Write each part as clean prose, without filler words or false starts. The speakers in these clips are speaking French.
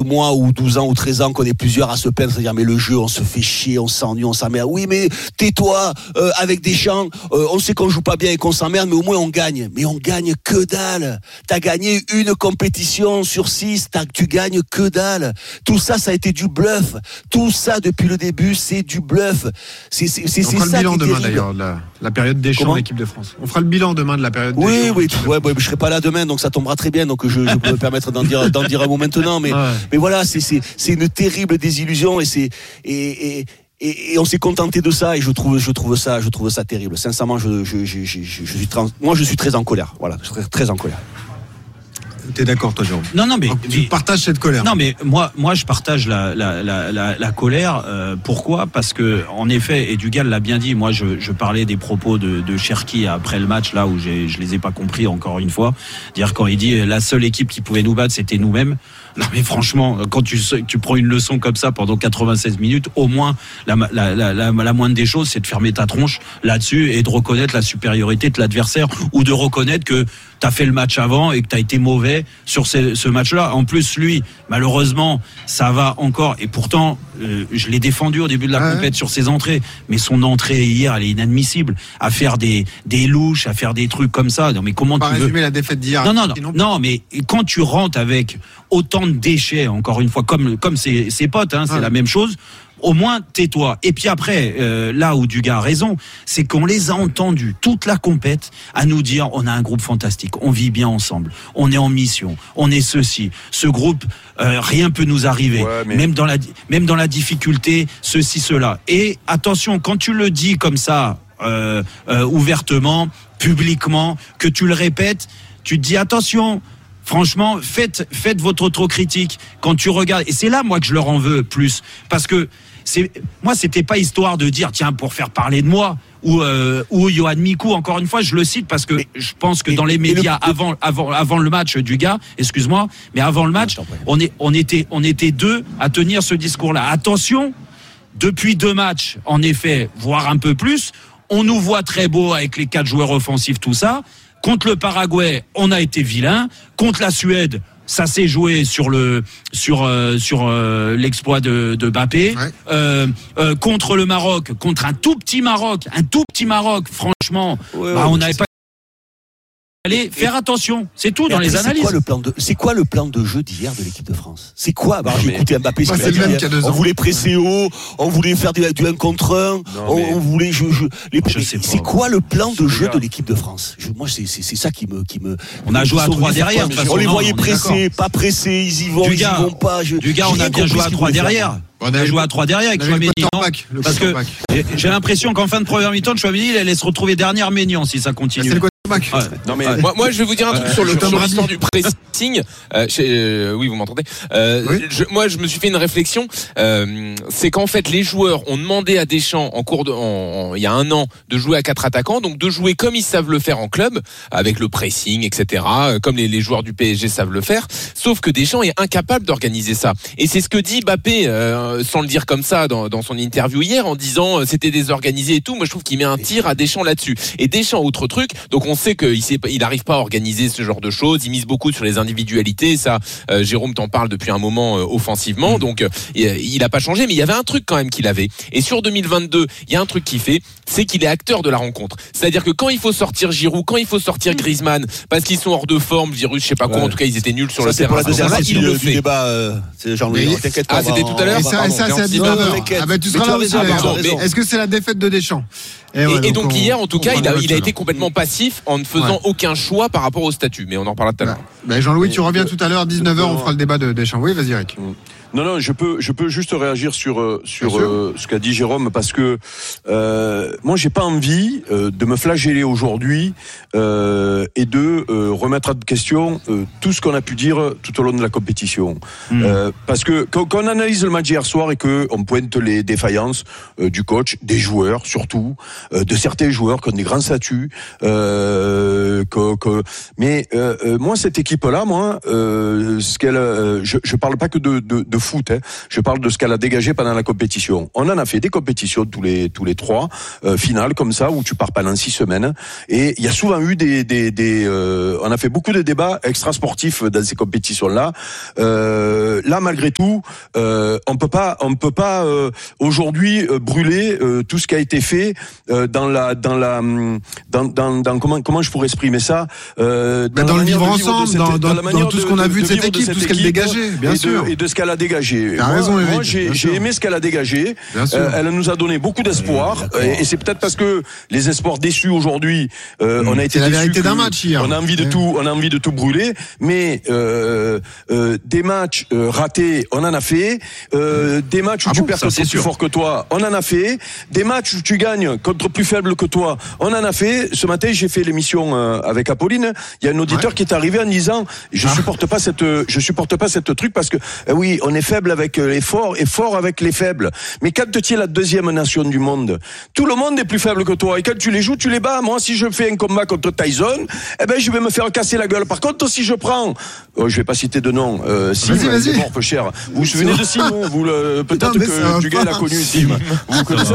mois ou 12 ans ou 13 ans qu'on est plusieurs à se plaindre, c'est-à-dire mais le jeu, on se fait chier, on s'ennuie, on s'emmerde. Oui, mais tais-toi, avec Deschamps, on sait qu'on joue pas bien et qu'on s'emmerde, mais au moins on gagne. Mais on gagne que dalle. T'as gagné une compétition sur 6, tu gagnes que dalle. Tout ça a été du bluff. Tout ça depuis le début, c'est du bluff. C'est ça qui est terrible. On fera le bilan demain d'ailleurs, la période Deschamps en équipe de France. On fera le bilan demain de la période Deschamps. Oui, je serai pas là demain, donc ça tombera très bien, donc je peux me permettre d'en dire un mot maintenant, mais voilà, c'est une terrible désillusion et on s'est contenté de ça et je trouve ça terrible. Sincèrement, je suis très en colère. Voilà, je suis très en colère. T'es d'accord, toi, Jérôme? Non, mais tu partages cette colère. Non, mais moi, je partage la colère. Pourquoi ? Parce que, en effet, et Dugal l'a bien dit. Moi, je parlais des propos de Cherki après le match, là où je les ai pas compris encore une fois. Dire quand il dit la seule équipe qui pouvait nous battre, c'était nous-mêmes. Non, mais franchement, quand tu prends une leçon comme ça pendant 96 minutes, au moins la moindre des choses, c'est de fermer ta tronche là-dessus et de reconnaître la supériorité de l'adversaire ou de reconnaître que t'as fait le match avant et que t'as été mauvais sur ce match-là. En plus, lui, malheureusement, ça va encore. Et pourtant, je l'ai défendu au début de la compète sur ses entrées. Mais son entrée hier, elle est inadmissible. À faire des louches, à faire des trucs comme ça. Non, mais comment tu veux résumer la défaite d'hier? Non, mais quand tu rentres avec autant de déchets, encore une fois, comme ses potes, c'est la même chose. Au moins tais-toi. Et puis après, là où Dugas a raison, c'est qu'on les a entendus toute la compète à nous dire on a un groupe fantastique, on vit bien ensemble, on est en mission, on est ceci. Ce groupe, rien peut nous arriver, même dans la difficulté, ceci, cela. Et attention, quand tu le dis comme ça, ouvertement, publiquement, que tu le répètes, tu te dis attention. Franchement, faites votre autocritique quand tu regardes. Et c'est là, moi, que je leur en veux plus. Parce que moi, c'était pas histoire de dire, tiens, pour faire parler de moi, ou Yoann Mikou, encore une fois, je le cite parce que je pense que dans les médias, avant le match du gars, excuse-moi, mais avant le match, on était deux à tenir ce discours-là. Attention, depuis 2 matchs, en effet, voire un peu plus, on nous voit très beau avec les 4 joueurs offensifs, tout ça. Contre le Paraguay, on a été vilain. Contre la Suède, ça s'est joué sur l'exploit de Mbappé. Contre le Maroc, contre un tout petit Maroc, franchement, on n'avait pas. Allez, faire attention, c'est tout dans les analyses. C'est quoi le plan de jeu d'hier de l'équipe de France? C'est quoi? J'ai écouté Mbappé, on voulait presser haut, on voulait faire du 1 contre 1, on voulait c'est quoi le plan de jeu de l'équipe de France? Moi, c'est ça qui me. On a joué à 3 derrière. On les voyait presser, pas presser, ils y vont, ils y vont pas. On a bien joué à 3 derrière. On a joué à 3 derrière avec Chouameni, non ? Parce que j'ai l'impression qu'en fin de première mi-temps, Chouameni, il allait se retrouver dernier Maignan si ça continue. Non mais moi je vais vous dire un truc sur l'histoire du pressing. Oui, vous m'entendez. Moi je me suis fait une réflexion. C'est qu'en fait les joueurs ont demandé à Deschamps il y a 1 an de jouer à 4 attaquants, donc de jouer comme ils savent le faire en club, avec le pressing, etc. Comme les joueurs du PSG savent le faire. Sauf que Deschamps est incapable d'organiser ça. Et c'est ce que dit Mbappé, sans le dire comme ça, dans son interview hier, en disant c'était désorganisé et tout. Moi je trouve qu'il met un tir à Deschamps là-dessus. Et Deschamps, autre truc. Donc on sait qu'il n'arrive pas à organiser ce genre de choses. Il mise beaucoup sur les individualités. Ça, Jérôme t'en parle depuis un moment offensivement. Donc, il n'a pas changé. Mais il y avait un truc quand même qu'il avait. Et sur 2022, il y a un truc qu'il fait, c'est qu'il est acteur de la rencontre. C'est-à-dire que quand il faut sortir Giroud, quand il faut sortir Griezmann, parce qu'ils sont hors de forme, virus, je sais pas quoi. En tout cas, ils étaient nuls sur le terrain. Il le fait. C'est Jean-Louis. T'inquiète pas. C'était tout à l'heure. Ça, c'est à 19h. Tu seras là aussi. Est-ce que c'est la défaite de Deschamps? Et donc hier, en tout cas, il a été complètement passif en ne faisant aucun choix par rapport au statut. Mais on en parlera tout à l'heure. Jean-Louis, tu reviens tout à l'heure, 19h, on fera le débat de Deschamps. Oui, vas-y, Eric. Non, je peux juste réagir sur ce qu'a dit Jérôme, parce que moi j'ai pas envie de me flageller aujourd'hui et de remettre en question tout ce qu'on a pu dire tout au long de la compétition. Parce que quand on analyse le match hier soir et que on pointe les défaillances du coach, des joueurs surtout, de certains joueurs qui ont des grands statuts. Mais moi, cette équipe-là, je parle pas que de foot. Je parle de ce qu'elle a dégagé pendant la compétition. On en a fait des compétitions tous les trois finales comme ça où tu pars pendant 6 semaines. Et il y a souvent eu on a fait beaucoup de débats extra-sportifs dans ces compétitions-là. Là, malgré tout, on peut pas aujourd'hui brûler tout ce qui a été fait dans comment je pourrais exprimer ça dans le vivre ensemble, dans tout ce qu'on a vu de cette équipe, tout ce qu'elle dégageait, bien sûr, et de ce qu'elle a dégagé. T'as raison, Eric. Moi, j'ai aimé ce qu'elle a dégagé. Elle nous a donné beaucoup d'espoir, et c'est peut-être parce que les espoirs déçus aujourd'hui, on a été déçus. C'est la vérité d'un match hier. On a envie de tout brûler, mais des matchs ratés, on en a fait. Des matchs où tu perds contre plus fort que toi, on en a fait. Des matchs où tu gagnes contre plus faible que toi, on en a fait. Ce matin, j'ai fait l'émission avec Apolline. Il y a un auditeur qui est arrivé en disant je supporte pas cette truc parce que oui, on est faible avec les forts et fort avec les faibles. Mais quand tu es la deuxième nation du monde, tout le monde est plus faible que toi, et quand tu les joues, tu les bats. Moi, si je fais un combat contre Tyson, je vais me faire casser la gueule. Par contre, si je prends, je vais pas citer de nom, Sim, vas-y. Mort peu cher. Vous vous souvenez de Sim, vous peut-être que Duguay l'a connu, Sim. Vous connaissez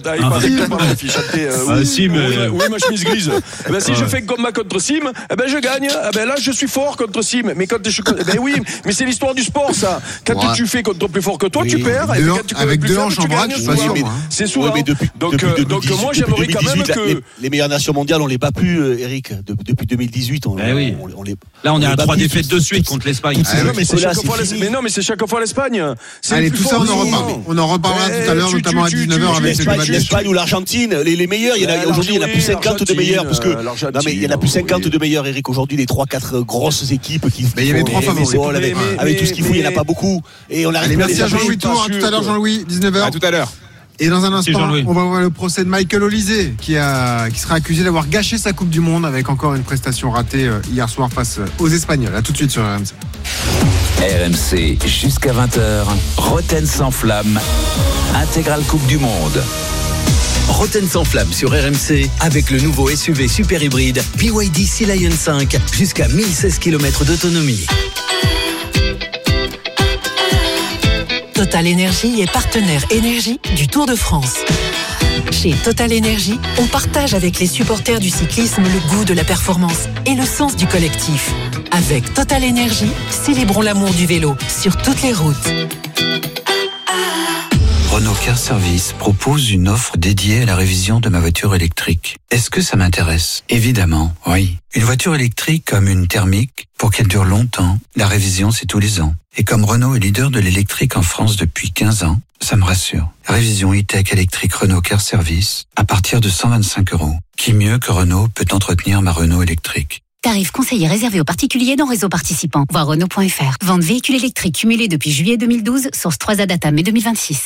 Sim. Oui, ma chemise grise. Si je fais un combat contre Sim, je gagne. Là, je suis fort contre Sim. Mais quand oui, mais c'est l'histoire du sport, ça. Quand tu fais contre plus fort que toi, tu perds. Avec 2 hanches en bras, tu passes. C'est souvent. Donc moi, j'aimerais quand même que les meilleures nations mondiales, on les bat plus, Eric. Depuis 2018, Là, on est à 3 défaites de suite contre l'Espagne. Mais c'est chaque fois l'Espagne. Allez, tout ça, on en reparlera tout à l'heure, notamment à 19h avec ce débat de l'Espagne ou l'Argentine. Les meilleurs, aujourd'hui, il y en a plus 50 de meilleurs. Parce que, non, mais il y en a plus 50 de meilleurs, Eric. Aujourd'hui, les 3-4 grosses équipes qui. Mais il y avait 3 favoris. Avec tout ce qu'il faut, il n'y en a pas beaucoup. Et on arrive. Merci à Jean-Louis Tour. À tout à l'heure, Jean-Louis, 19h. À tout à l'heure. Et dans un instant, on va voir le procès de Michael Olysée qui sera accusé d'avoir gâché sa Coupe du Monde avec encore une prestation ratée hier soir face aux Espagnols. À tout de suite sur RMC. RMC jusqu'à 20h. Roten sans flamme. Intégrale Coupe du Monde. Roten sans flamme sur RMC avec le nouveau SUV super hybride BYD Sea Lion 5 jusqu'à 1016 km d'autonomie. Total Énergie est partenaire énergie du Tour de France. Chez Total Énergie, on partage avec les supporters du cyclisme le goût de la performance et le sens du collectif. Avec Total Énergie, célébrons l'amour du vélo sur toutes les routes. Renault Car Service propose une offre dédiée à la révision de ma voiture électrique. Est-ce que ça m'intéresse ? Évidemment, oui. Une voiture électrique comme une thermique, pour qu'elle dure longtemps, la révision c'est tous les ans. Et comme Renault est leader de l'électrique en France depuis 15 ans, ça me rassure. Révision e-tech électrique Renault Car Service à partir de 125 €. Qui mieux que Renault peut entretenir ma Renault électrique ? Tarif conseillé réservé aux particuliers dans réseau participant. Voir Renault.fr. Vente véhicules électriques cumulés depuis juillet 2012. Source 3 à data mai 2026.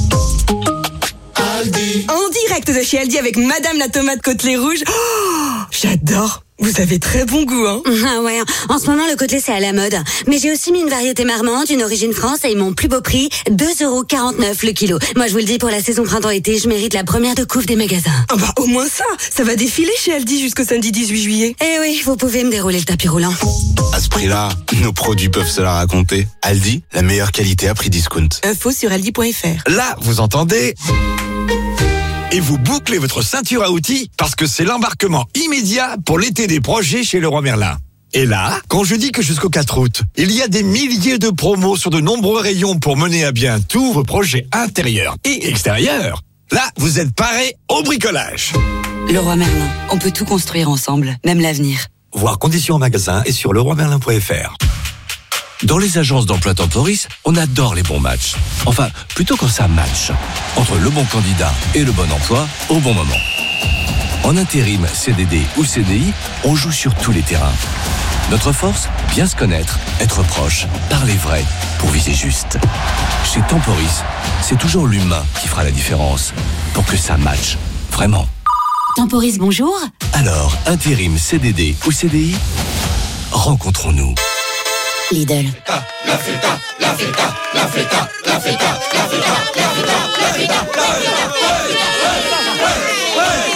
Aldi. En direct de chez Aldi avec Madame la tomate côtelée rouge. Oh, j'adore. Vous avez très bon goût, hein? Ah ouais, en ce moment le côtelé c'est à la mode. Mais j'ai aussi mis une variété marmande, une origine France et mon plus beau prix, 2,49 € le kilo. Moi je vous le dis, pour la saison printemps-été, je mérite la première de couve des magasins. Ah bah au moins ça va défiler chez Aldi jusqu'au samedi 18 juillet. Eh oui, vous pouvez me dérouler le tapis roulant. À ce prix-là, nos produits peuvent se la raconter. Aldi, la meilleure qualité à prix discount. Info sur aldi.fr. Là, vous entendez ? Et vous bouclez votre ceinture à outils parce que c'est l'embarquement immédiat pour l'été des projets chez Leroy Merlin. Et là, quand je dis que jusqu'au 4 août, il y a des milliers de promos sur de nombreux rayons pour mener à bien tous vos projets intérieurs et extérieurs, là, vous êtes parés au bricolage. Leroy Merlin, on peut tout construire ensemble, même l'avenir. Voir conditions en magasin et sur leroymerlin.fr. Dans les agences d'emploi Temporis, on adore les bons matchs. Enfin, plutôt quand ça match. Entre le bon candidat et le bon emploi, au bon moment. En intérim, CDD ou CDI, on joue sur tous les terrains. Notre force, bien se connaître, être proche, parler vrai, pour viser juste. Chez Temporis, c'est toujours l'humain qui fera la différence. Pour que ça matche. Vraiment. Temporis, bonjour. Alors, intérim, CDD ou CDI, rencontrons-nous. Lidl. La feta, la feta, la feta, la feta, la feta, la feta, la feta, la feta,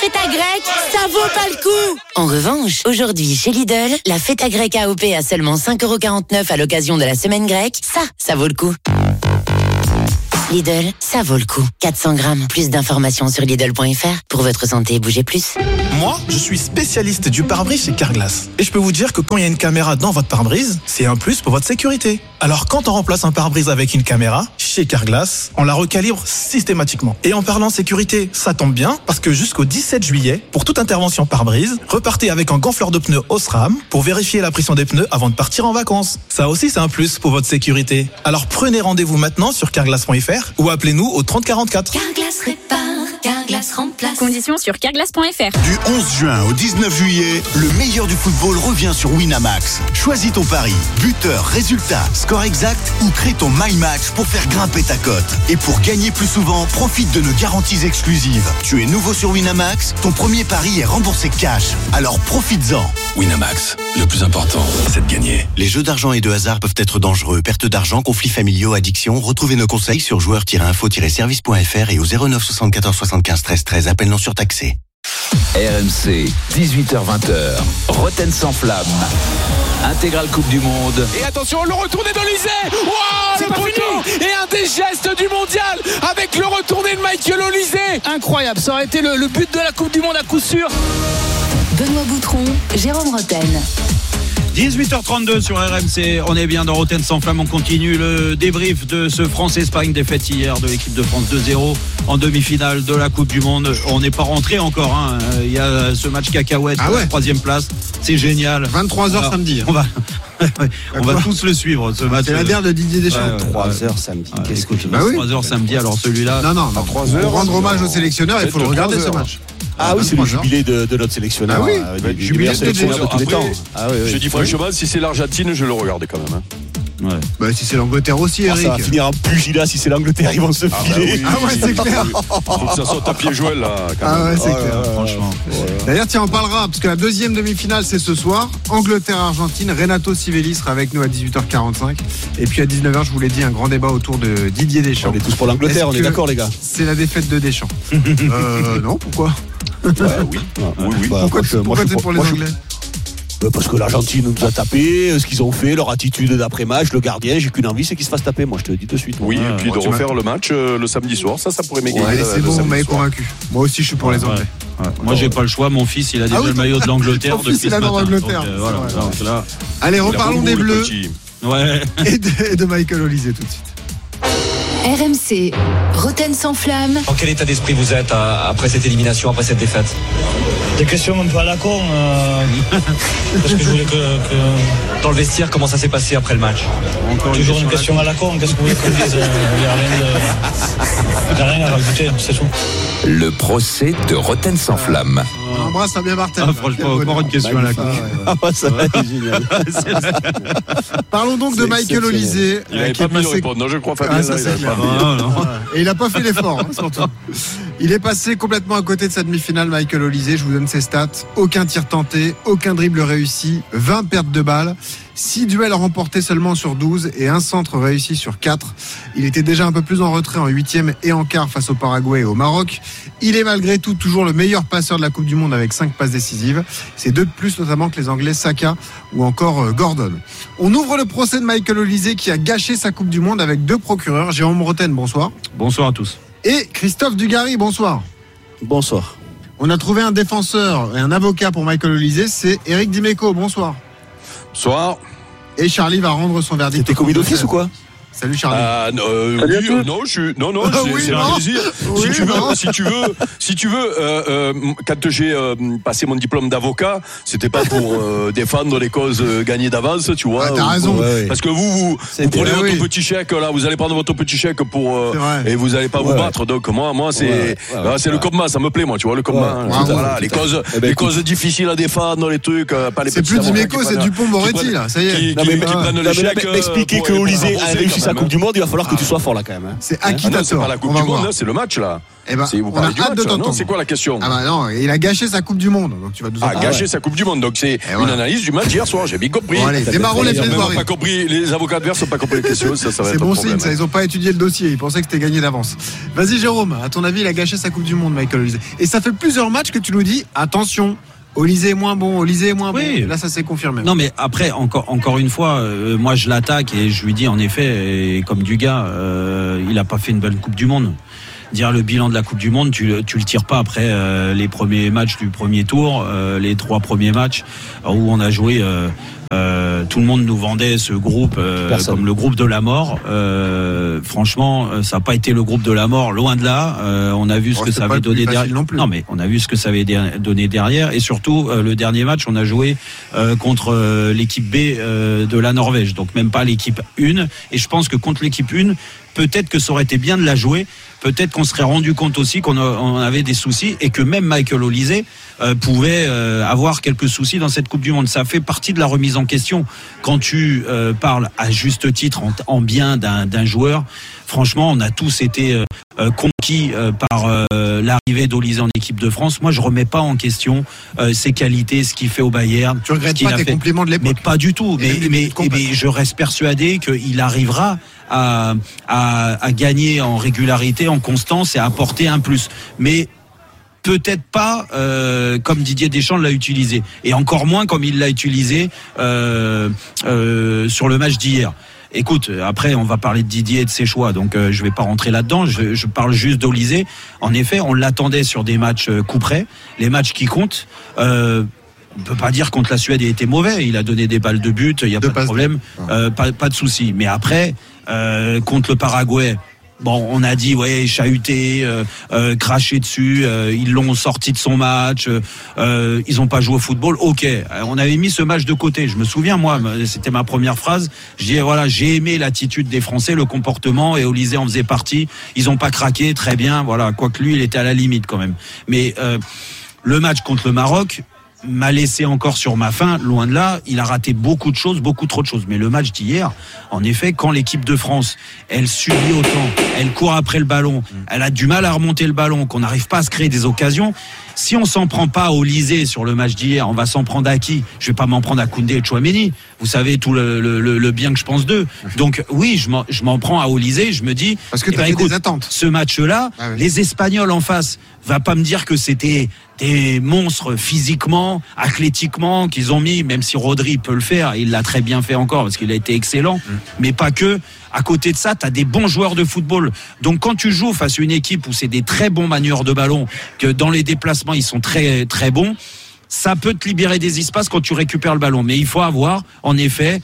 feta grecque, ça vaut pas le coup. En revanche, aujourd'hui chez Lidl, la feta grecque AOP à seulement 5,49€ à l'occasion de la semaine grecque, ça vaut le coup. Lidl, ça vaut le coup. 400 grammes. Plus d'informations sur Lidl.fr. Pour votre santé, bougez plus. Moi, je suis spécialiste du pare-brise chez Carglass. Et je peux vous dire que quand il y a une caméra dans votre pare-brise, c'est un plus pour votre sécurité. Alors quand on remplace un pare-brise avec une caméra, chez Carglass, on la recalibre systématiquement. Et en parlant sécurité, ça tombe bien, parce que jusqu'au 17 juillet, pour toute intervention pare-brise, repartez avec un gonfleur de pneus Osram pour vérifier la pression des pneus avant de partir en vacances. Ça aussi, c'est un plus pour votre sécurité. Alors prenez rendez-vous maintenant sur carglass.fr ou appelez-nous au 30 44. Carglass répare, Carglass remplace. Conditions sur carglass.fr. Du 11 juin au 19 juillet, le meilleur du football revient sur Winamax. Choisis ton pari, buteur, résultat, score exact ou crée ton My Match pour faire grimper ta cote. Et pour gagner plus souvent, profite de nos garanties exclusives. Tu es nouveau sur Winamax, ton premier pari est remboursé cash. Alors profites-en. Winamax, le plus important, c'est de gagner. Les jeux d'argent et de hasard peuvent être dangereux. Perte d'argent, conflits familiaux, addiction. Retrouvez nos conseils sur joueurs-info-service.fr et au 09 74 75 13 13. Appel non surtaxé. RMC, 18h-20h, Rotten sans flamme. Intégrale Coupe du Monde. Et attention, le retourné d'Olysée. Wow, le poteau. Et un des gestes du mondial avec le retourné de Michael Olysée. Incroyable, ça aurait été le but de la Coupe du Monde à coup sûr. Benoît Boutron, Jérôme Rotten. 18h32 sur RMC, on est bien dans Rotten sans flamme, on continue le débrief de ce France-Espagne, défaite hier de l'équipe de France 2-0 en demi-finale de la Coupe du Monde. On n'est pas rentré encore, hein. Il y a ce match cacahuète, la 3e place, c'est génial. 23h samedi. On va tous le suivre ce match. C'est la dernière de Didier Deschamps. 3h samedi. Qu'est-ce que tu veux? 3h samedi, alors celui-là. Non, 3h. Pour rendre hommage au sélectionneur, il faut le regarder ce match. Ah oui, c'est le jubilé de notre sélectionneur. Ah oui, le jubilé de sélectionneur de tous les temps. Je dis franchement, si c'est l'Argentine, je le regarde quand même. Ouais. Bah, si c'est l'Angleterre aussi, Eric. Ça va finir en pugilat si c'est l'Angleterre, ils vont se filer. Ah ouais, c'est clair. Faut que ça sorte à pied Joël là. Ouais, c'est clair. Franchement. D'ailleurs, tiens, on parlera parce que la deuxième demi-finale, c'est ce soir. Angleterre-Argentine. Renato Sivelli sera avec nous à 18h45. Et puis à 19h, je vous l'ai dit, un grand débat autour de Didier Deschamps. On est tous pour l'Angleterre, on est d'accord, les gars. C'est la défaite de Deschamps. Non, pourquoi? Oui. Pourquoi c'est pour les Anglais? Parce que l'Argentine nous a tapé, ce qu'ils ont fait, leur attitude d'après-match, le gardien, j'ai qu'une envie, c'est qu'il se fasse taper, moi je te le dis de suite. Oui, et puis de refaire le match le samedi soir, ça pourrait m'égayer. Ouais, c'est bon, vous m'avez convaincu. Moi aussi je suis pour les Anglais. Moi j'ai pas le choix, mon fils il a déjà le maillot de l'Angleterre depuis ce matin. Donc, là. Allez, reparlons des Bleus et de Michael Olysée tout de suite. RMC, Rotten sans flamme. En quel état d'esprit vous êtes après cette élimination, après cette défaite? Des questions un peu à la con. Parce que je voulais que... Dans le vestiaire, comment ça s'est passé après le match? Toujours une question à la con. Qu'est-ce que vous voulez qu'on dise? Il n'y a rien à rajouter, c'est tout. Le procès de Rotten sans flamme. On embrasse Fabien Martel. Franchement, encore une question à la con. Ça va être génial. Parlons donc de Michael Olysée. Il n'avait pas pu répondre, non, je crois, Fabien. Et il n'a pas fait l'effort, surtout. Il est passé complètement à côté de sa demi-finale, Michael Olysée. Je vous donne ses stats. Aucun tir tenté, aucun dribble réussi, 20 pertes de balles, 6 duels remportés seulement sur 12 et un centre réussi sur 4. Il était déjà un peu plus en retrait en 8e et en quart face au Paraguay et au Maroc. Il est malgré tout toujours le meilleur passeur de la Coupe du Monde avec 5 passes décisives. C'est 2 de plus notamment que les Anglais Saka ou encore Gordon. On ouvre le procès de Michael Olysée qui a gâché sa Coupe du Monde avec 2 procureurs. Jérôme Rotten, bonsoir. Bonsoir à tous. Et Christophe Dugarry, bonsoir. Bonsoir. On a trouvé un défenseur et un avocat pour Michael Olysée, c'est Eric Dimeco, bonsoir. Bonsoir. Et Charlie va rendre son verdict. C'était commis d'office ou quoi? Salut Charlie. C'est un plaisir. Si tu veux, quand j'ai passé mon diplôme d'avocat, c'était pas pour défendre les causes gagnées d'avance, tu vois. T'as raison. Parce que vous prenez votre petit chèque là, vous allez prendre votre petit chèque pour et vous allez pas vous battre. Donc moi c'est le combat, ça me plaît moi, tu vois le combat. Voilà, les causes difficiles à défendre, les trucs, pas les. C'est plus Dimeco, c'est Dupont-Moretti là. Ça y est. Expliquer que Olysée a réussi la Coupe du Monde, il va falloir que tu sois fort là quand même. C'est acquis c'est pas la Coupe du Monde, c'est le match là. On a hâte de t'entendre. C'est quoi la question? Non, il a gâché sa Coupe du Monde. Donc tu vas nous en gâché sa Coupe du Monde. Donc c'est une analyse du match hier soir. J'ai bien compris. Bon, allez, démarrons les plaidoiries. Pas compris. Les avocats adverses n'ont pas compris les questions. Ça va c'est être bon un problème. signe. Ils n'ont pas étudié le dossier. Ils pensaient que c'était gagné d'avance. Vas-y Jérôme. À ton avis, il a gâché sa Coupe du Monde, Michael Olise. Et ça fait plusieurs matchs que tu nous dis attention. Olise est moins bon, bon. Là, ça s'est confirmé. Non, mais après, encore une fois, moi, je l'attaque et je lui dis, en effet, et comme Dugas, il a pas fait une bonne Coupe du Monde. Dire le bilan de la Coupe du Monde, tu le tires pas après les premiers matchs du premier tour, les 3 premiers matchs où on a joué. Tout le monde nous vendait ce groupe comme le groupe de la mort. Franchement, ça n'a pas été le groupe de la mort, loin de là. On a vu ce que ça avait donné derrière. Non, mais on a vu ce que ça avait donné derrière. Et surtout, le dernier match, on a joué contre l'équipe B de la Norvège, donc même pas l'équipe 1. Et je pense que contre l'équipe 1, peut-être que ça aurait été bien de la jouer. Peut-être qu'on serait rendu compte aussi qu'on avait des soucis et que même Michael Olise pouvait avoir quelques soucis dans cette Coupe du Monde. Ça fait partie de la remise en question. Quand tu parles à juste titre en bien d'un joueur, franchement, on a tous été conquis par l'arrivée d'Olise en équipe de France. Moi, je remets pas en question ses qualités, ce qu'il fait au Bayern. Tu regrettes pas tes compliments de l'époque? Mais pas du tout. Mais je reste persuadé qu'il arrivera à gagner en régularité, en constance et à apporter un plus. Mais peut-être pas comme Didier Deschamps l'a utilisé. Et encore moins comme il l'a utilisé sur le match d'hier. Écoute, après on va parler de Didier et de ses choix, donc je vais pas rentrer là-dedans, je parle juste d'Olise. En effet, on l'attendait sur des matchs coup près, les matchs qui comptent. On peut pas dire contre la Suède il était mauvais, il a donné des balles de but, il y a pas de problème, pas de souci. Mais après contre le Paraguay, bon, on a dit chahuté, craché dessus, ils l'ont sorti de son match, ils ont pas joué au football. OK, on avait mis ce match de côté. Je me souviens, moi, c'était ma première phrase. Je dis j'ai aimé l'attitude des Français, le comportement, et Olise en faisait partie. Ils ont pas craqué, très bien, voilà, quoique lui il était à la limite quand même. Mais le match contre le Maroc m'a laissé encore sur ma faim, loin de là. Il a raté beaucoup de choses, beaucoup trop de choses. Mais le match d'hier, en effet, quand l'équipe de France, elle subit autant, elle court après le ballon, elle a du mal à remonter le ballon, qu'on n'arrive pas à se créer des occasions. Si on s'en prend pas à Olise sur le match d'hier, on va s'en prendre à qui? Je vais pas m'en prendre à Koundé et Tchouaméni. Vous savez tout le bien que je pense d'eux. Donc oui, je m'en prends à Olise. Je me dis, parce que écoute, des attentes. Ce match-là, les Espagnols en face, va pas me dire que c'était des monstres physiquement, athlétiquement qu'ils ont mis, même si Rodri peut le faire, il l'a très bien fait encore parce qu'il a été excellent, mais pas que. À côté de ça, tu as des bons joueurs de football. Donc quand tu joues face à une équipe où c'est des très bons manieurs de ballon, que dans les déplacements ils sont très très bons, ça peut te libérer des espaces quand tu récupères le ballon. Mais il faut avoir, en effet,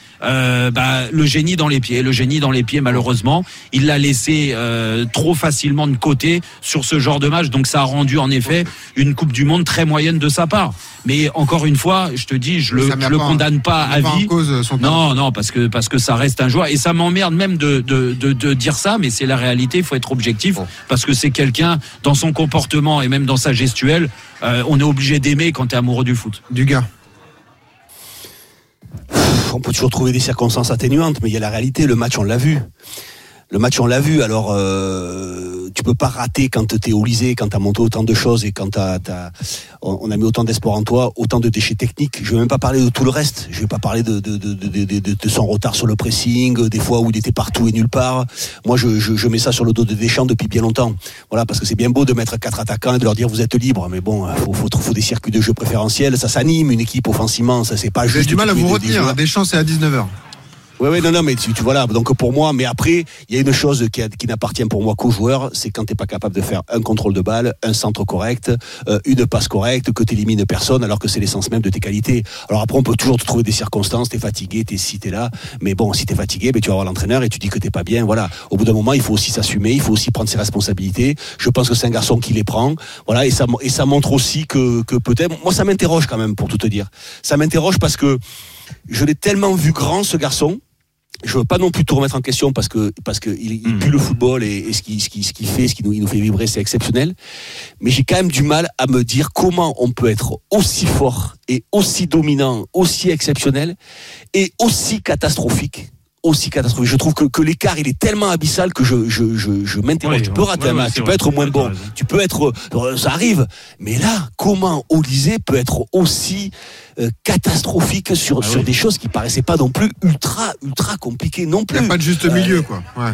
le génie dans les pieds. Le génie dans les pieds, malheureusement, il l'a laissé trop facilement de côté sur ce genre de match. Donc ça a rendu, en effet, une Coupe du Monde très moyenne de sa part. Mais encore une fois, je te dis, je le condamne pas à vie. Non, parce que ça reste un joueur. Et ça m'emmerde même de dire ça, mais c'est la réalité. Il faut être objectif parce que c'est quelqu'un dans son comportement et même dans sa gestuelle. On est obligé d'aimer quand t'es amoureux du foot. Dugas. On peut toujours trouver des circonstances atténuantes, mais il y a la réalité. Le match, on l'a vu. Alors tu peux pas rater quand t'es Olise, quand t'as monté autant de choses et quand on a mis autant d'espoir en toi, autant de déchets techniques. Je vais même pas parler de tout le reste. Je vais pas parler de son retard sur le pressing, des fois où il était partout et nulle part. Moi, je mets ça sur le dos de Deschamps depuis bien longtemps. Voilà, parce que c'est bien beau de mettre 4 attaquants et de leur dire vous êtes libres, mais bon, faut des circuits de jeu préférentiels. Ça s'anime une équipe offensivement. Ça c'est pas juste. J'ai du mal à vous retenir. Deschamps, c'est à 19h. Ouais, non, mais tu voilà. Donc pour moi, mais après, il y a une chose qui n'appartient pour moi qu'aux joueurs, c'est quand t'es pas capable de faire un contrôle de balle, un centre correct, une passe correcte, que t'élimines personne, alors que c'est l'essence même de tes qualités. Alors après, on peut toujours te trouver des circonstances, t'es fatigué, t'es là, mais bon, si t'es fatigué, tu vas voir l'entraîneur et tu dis que t'es pas bien. Voilà. Au bout d'un moment, il faut aussi s'assumer, il faut aussi prendre ses responsabilités. Je pense que c'est un garçon qui les prend. Voilà, et ça montre aussi que peut-être, moi, ça m'interroge quand même, pour tout te dire. Ça m'interroge parce que je l'ai tellement vu grand, ce garçon. Je veux pas non plus tout remettre en question parce que il pue le football et ce qu'il fait, il nous fait vibrer, c'est exceptionnel. Mais j'ai quand même du mal à me dire comment on peut être aussi fort et aussi dominant, aussi exceptionnel et aussi catastrophique aussi catastrophique. Je trouve que l'écart il est tellement abyssal que je m'interroge. Tu peux rater un match, tu peux être moins bon, tu peux être, ça arrive. Mais là, comment Olysée peut être aussi catastrophique sur des choses qui paraissaient pas non plus ultra compliquées non plus. Il n'y a pas de juste milieu, quoi. Ouais.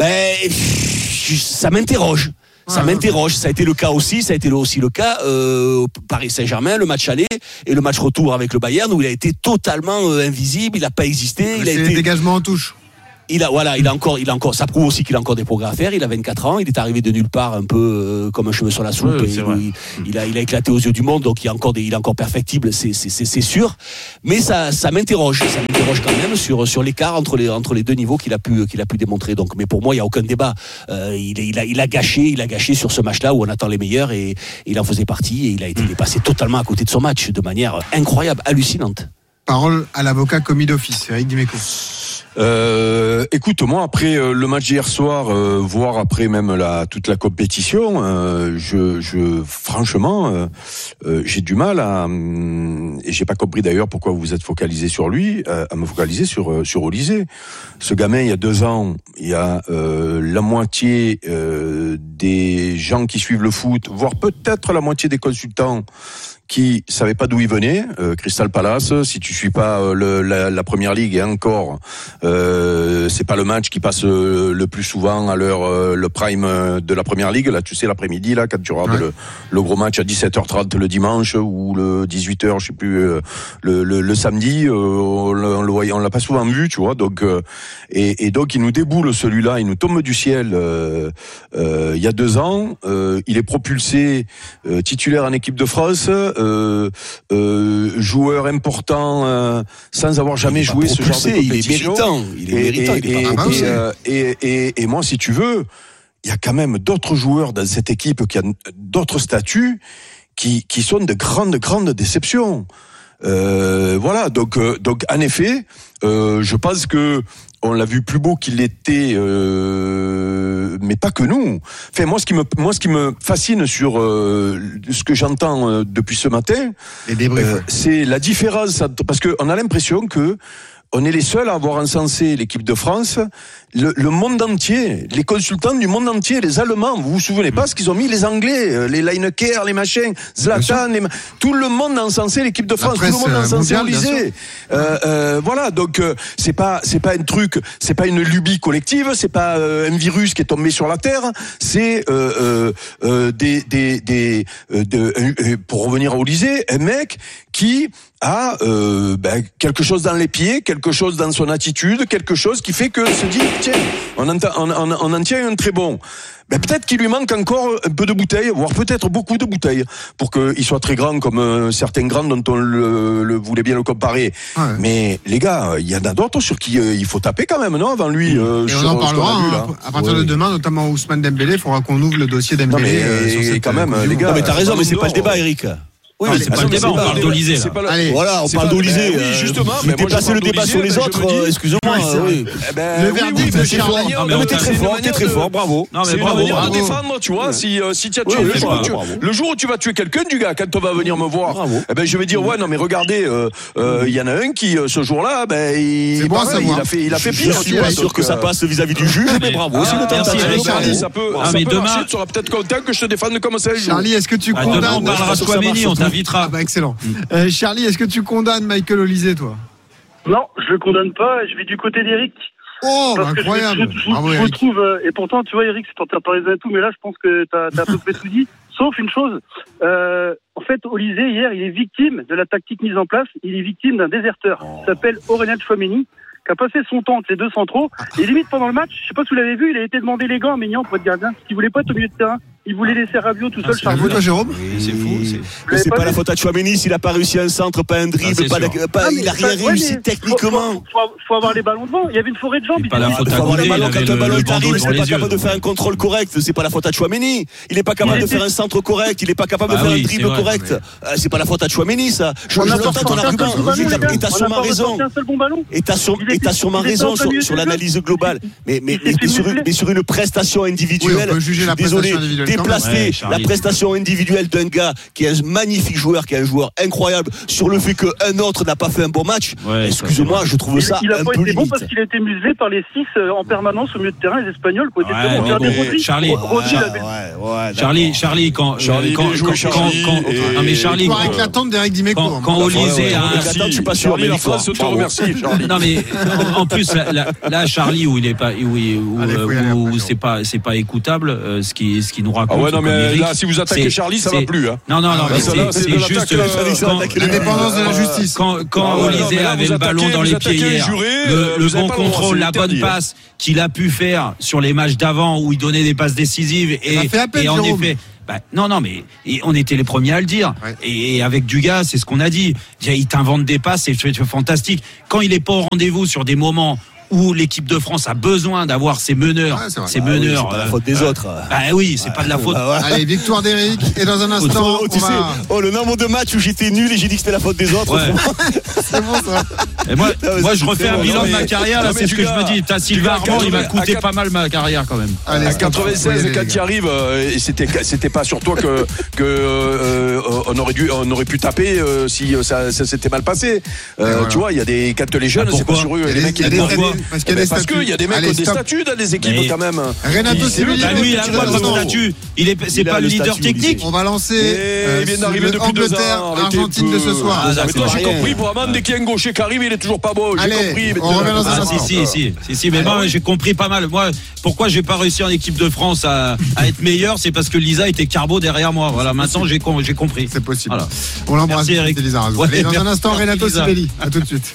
Ça m'interroge. Ça m'interroge. Ça a été le cas aussi. Ça a été aussi le cas Paris Saint-Germain, le match aller et le match retour avec le Bayern où il a été totalement invisible. Il n'a pas existé. C'est des dégagements en touche. Il a encore. Ça prouve aussi qu'il a encore des progrès à faire. Il a 24 ans. Il est arrivé de nulle part, un peu comme un cheveu sur la soupe. Il a éclaté aux yeux du monde. Donc il est encore perfectible. C'est sûr. Mais ça m'interroge. Ça m'interroge quand même sur l'écart entre les deux niveaux qu'il a pu démontrer. Donc, mais pour moi, il y a aucun débat. Il a gâché sur ce match-là où on attend les meilleurs et il en faisait partie et il a été dépassé totalement à côté de son match de manière incroyable, hallucinante. Parole à l'avocat commis d'office, Eric Dimeco. Écoute, moi après le match d'hier soir, voire après même toute la compétition, franchement, j'ai du mal et j'ai pas compris d'ailleurs pourquoi vous êtes focalisé sur lui, à me focaliser sur Olysée. Ce gamin, il y a 2 ans, il y a la moitié des gens qui suivent le foot, voire peut-être la moitié des consultants qui savaient pas d'où il venait. Crystal Palace, si tu suis pas la première ligue et encore, c'est pas le match qui passe le plus souvent à l'heure le prime de la première ligue. Là, tu sais, l'après-midi là, quand tu regardes le gros match à 17h30 le dimanche ou le 18h, je sais plus, le samedi, on l'a pas souvent vu, tu vois. Donc et donc il nous déboule celui-là, il nous tombe du ciel. Il y a 2 ans, il est propulsé titulaire en équipe de France. Joueur important sans avoir jamais joué ce genre de compétition. Il est méritant. Et moi, si tu veux, il y a quand même d'autres joueurs dans cette équipe qui a d'autres statuts qui sont de grandes déceptions. Voilà. Donc en effet, je pense que on l'a vu plus beau qu'il l'était, mais pas que nous. Enfin, moi, ce qui me fascine sur ce que j'entends depuis ce matin, c'est la différence, parce que on a l'impression que on est les seuls à avoir encensé l'équipe de France. Le monde entier, les consultants du monde entier, les Allemands, vous vous souvenez pas ce qu'ils ont mis, les Anglais, les Lineker, les machins, Zlatan, tout le monde a encensé l'équipe de France, tout le monde a encensé Olysée. Voilà, donc c'est pas un truc, c'est pas une lubie collective, c'est pas un virus qui est tombé sur la terre, c'est pour revenir à Olysée, un mec qui a quelque chose dans les pieds, quelque chose dans son attitude, quelque chose qui fait que se dit tiens, on en tient un très bon. Peut-être qu'il lui manque encore un peu de bouteilles, voire peut-être beaucoup de bouteilles, pour qu'il soit très grand comme certains grands dont on le voulait bien le comparer. Ouais. Mais les gars, il y en a d'autres sur qui il faut taper quand même, non, avant lui. Et on en parlera à partir de demain, notamment Ousmane Dembélé. Il faudra qu'on ouvre le dossier Dembélé. Quand même, les gars. Non, mais t'as raison, mais c'est pas le débat, Eric. Oui, mais c'est pas le débat, on parle d'Olysée. Voilà, on parle d'Olysée. Oui, justement. Mais déplacer le débat sur les autres, excusez-moi. Le verdict de Charlie. Non, mais t'es très fort, bravo. Non, mais bravo. De défendre, tu vois, si tu as tué le jour où tu vas tuer quelqu'un, du gars, quand on va venir me voir, je vais dire, ouais, non, mais regardez, il y en a un qui, ce jour-là, il a fait pire. Je suis pas sûr que ça passe vis-à-vis du juge, mais bravo. Si le temps ça peut marcher, tu seras peut-être content que je te défende comme ça. Charlie, est-ce que tu condamnes? On parlera de Chouameni, on t'invitera. Excellent. Charlie, est-ce que tu condamnes Michael Olysée, toi? Non, je le condamne pas. Je vais du côté d'Eric. Oh, incroyable. Je trouve, et pourtant, tu vois, Eric, c'est en train de parler de tout, mais là, je pense que t'as à peu près tout dit. Sauf une chose. En fait, Olysée, hier, il est victime de la tactique mise en place. Il est victime d'un déserteur. Il s'appelle Aurélien Chouameni, qui a passé son temps entre les deux centraux. Et limite, pendant le match, je sais pas si vous l'avez vu, il a été demandé les gants à Maignan pour être gardien. Il voulait pas être au milieu de terrain. Il voulait laisser Rabiot tout seul charbonner. Toi, Jérôme? C'est fou. C'est pas la faute à Chouameni s'il a pas réussi un centre, pas un dribble, il a rien réussi techniquement. Faut avoir les ballons devant. Il y avait une forêt de jambes. Pas la faute à Quand un ballon il arrive, il n'est pas capable de faire un contrôle correct. C'est pas la faute à Chouameni. Il n'est pas capable de faire un centre correct. Il n'est pas capable de faire un dribble correct. C'est pas la faute à Chouameni, ça. Je l'entends ton argument. Et t'as sûrement raison. Et t'as sûrement raison sur l'analyse globale. Mais sur une prestation individuelle, désolé, déplacer la prestation individuelle d'un gars qui est un magnifique joueur, qui est un joueur incroyable, sur le fait qu'un autre n'a pas fait un bon match, excusez-moi, je trouve ça il a un pas peu été bon limite. parce qu'il a été muselé par les 6 en permanence au milieu de terrain, les Espagnols, quoi. Charlie, quand non mais Charlie, éclatante d'Eric Dimeco. Quand Olysée a je suis pas sûr, mais la France te remercie, Charlie. Non mais en plus là Charlie où il est pas où c'est pas écoutable ce qui nous raconte. Ah ouais, non mais Eric, là si vous attaquez Charlie, ça va plus, hein. Non mais c'est juste l'indépendance de la justice. Quand Olysée avait le ballon dans les pieds hier, le bon contrôle, la bonne passe qu'il a pu faire sur les matchs d'avant où il donnait des passes décisives et en effet. Non, mais on était les premiers à le dire. Ouais. Et avec Dugas, c'est ce qu'on a dit. Il t'invente des passes, c'est fantastique. Quand il est pas au rendez-vous sur des moments où l'équipe de France a besoin d'avoir ses meneurs, oui, c'est pas la faute des autres. Oui, c'est pas de la faute. Allez, victoire d'Eric. Et dans un instant, le nombre de matchs où j'étais nul et j'ai dit que c'était la faute des autres. Ouais. C'est bon ça. Et moi je refais un bilan de ma carrière. Là, c'est ce que je me dis. Sylvain Armand, il m'a coûté pas mal ma carrière quand même. Allez, à 96, quand tu y arrives, c'était pas sur toi que on aurait pu taper si ça s'était mal passé. Tu vois, il y a des quand les jeunes, c'est pas sur eux. Les mecs, parce qu'il y a des mecs qui ont des statuts dans les équipes quand même. Renato Sevilli, lui, il a pas de statut. C'est pas le leader technique. On va lancer. Il vient d'arriver depuis 2 ans. Argentine de ce soir. Mais toi, j'ai compris. Pour Amand, dès qu'il y a un gaucher qui arrive, il est toujours pas beau. J'ai compris. On revient dans un instant. Si. Mais moi, j'ai compris pas mal. Moi, pourquoi j'ai pas réussi en équipe de France à être meilleur, c'est parce que Lisa était carbo derrière moi. Voilà. Maintenant, j'ai compris. C'est possible. On l'embrasse, Lisa Razou. Allez, dans un instant, Renato Sevilli. À tout de suite.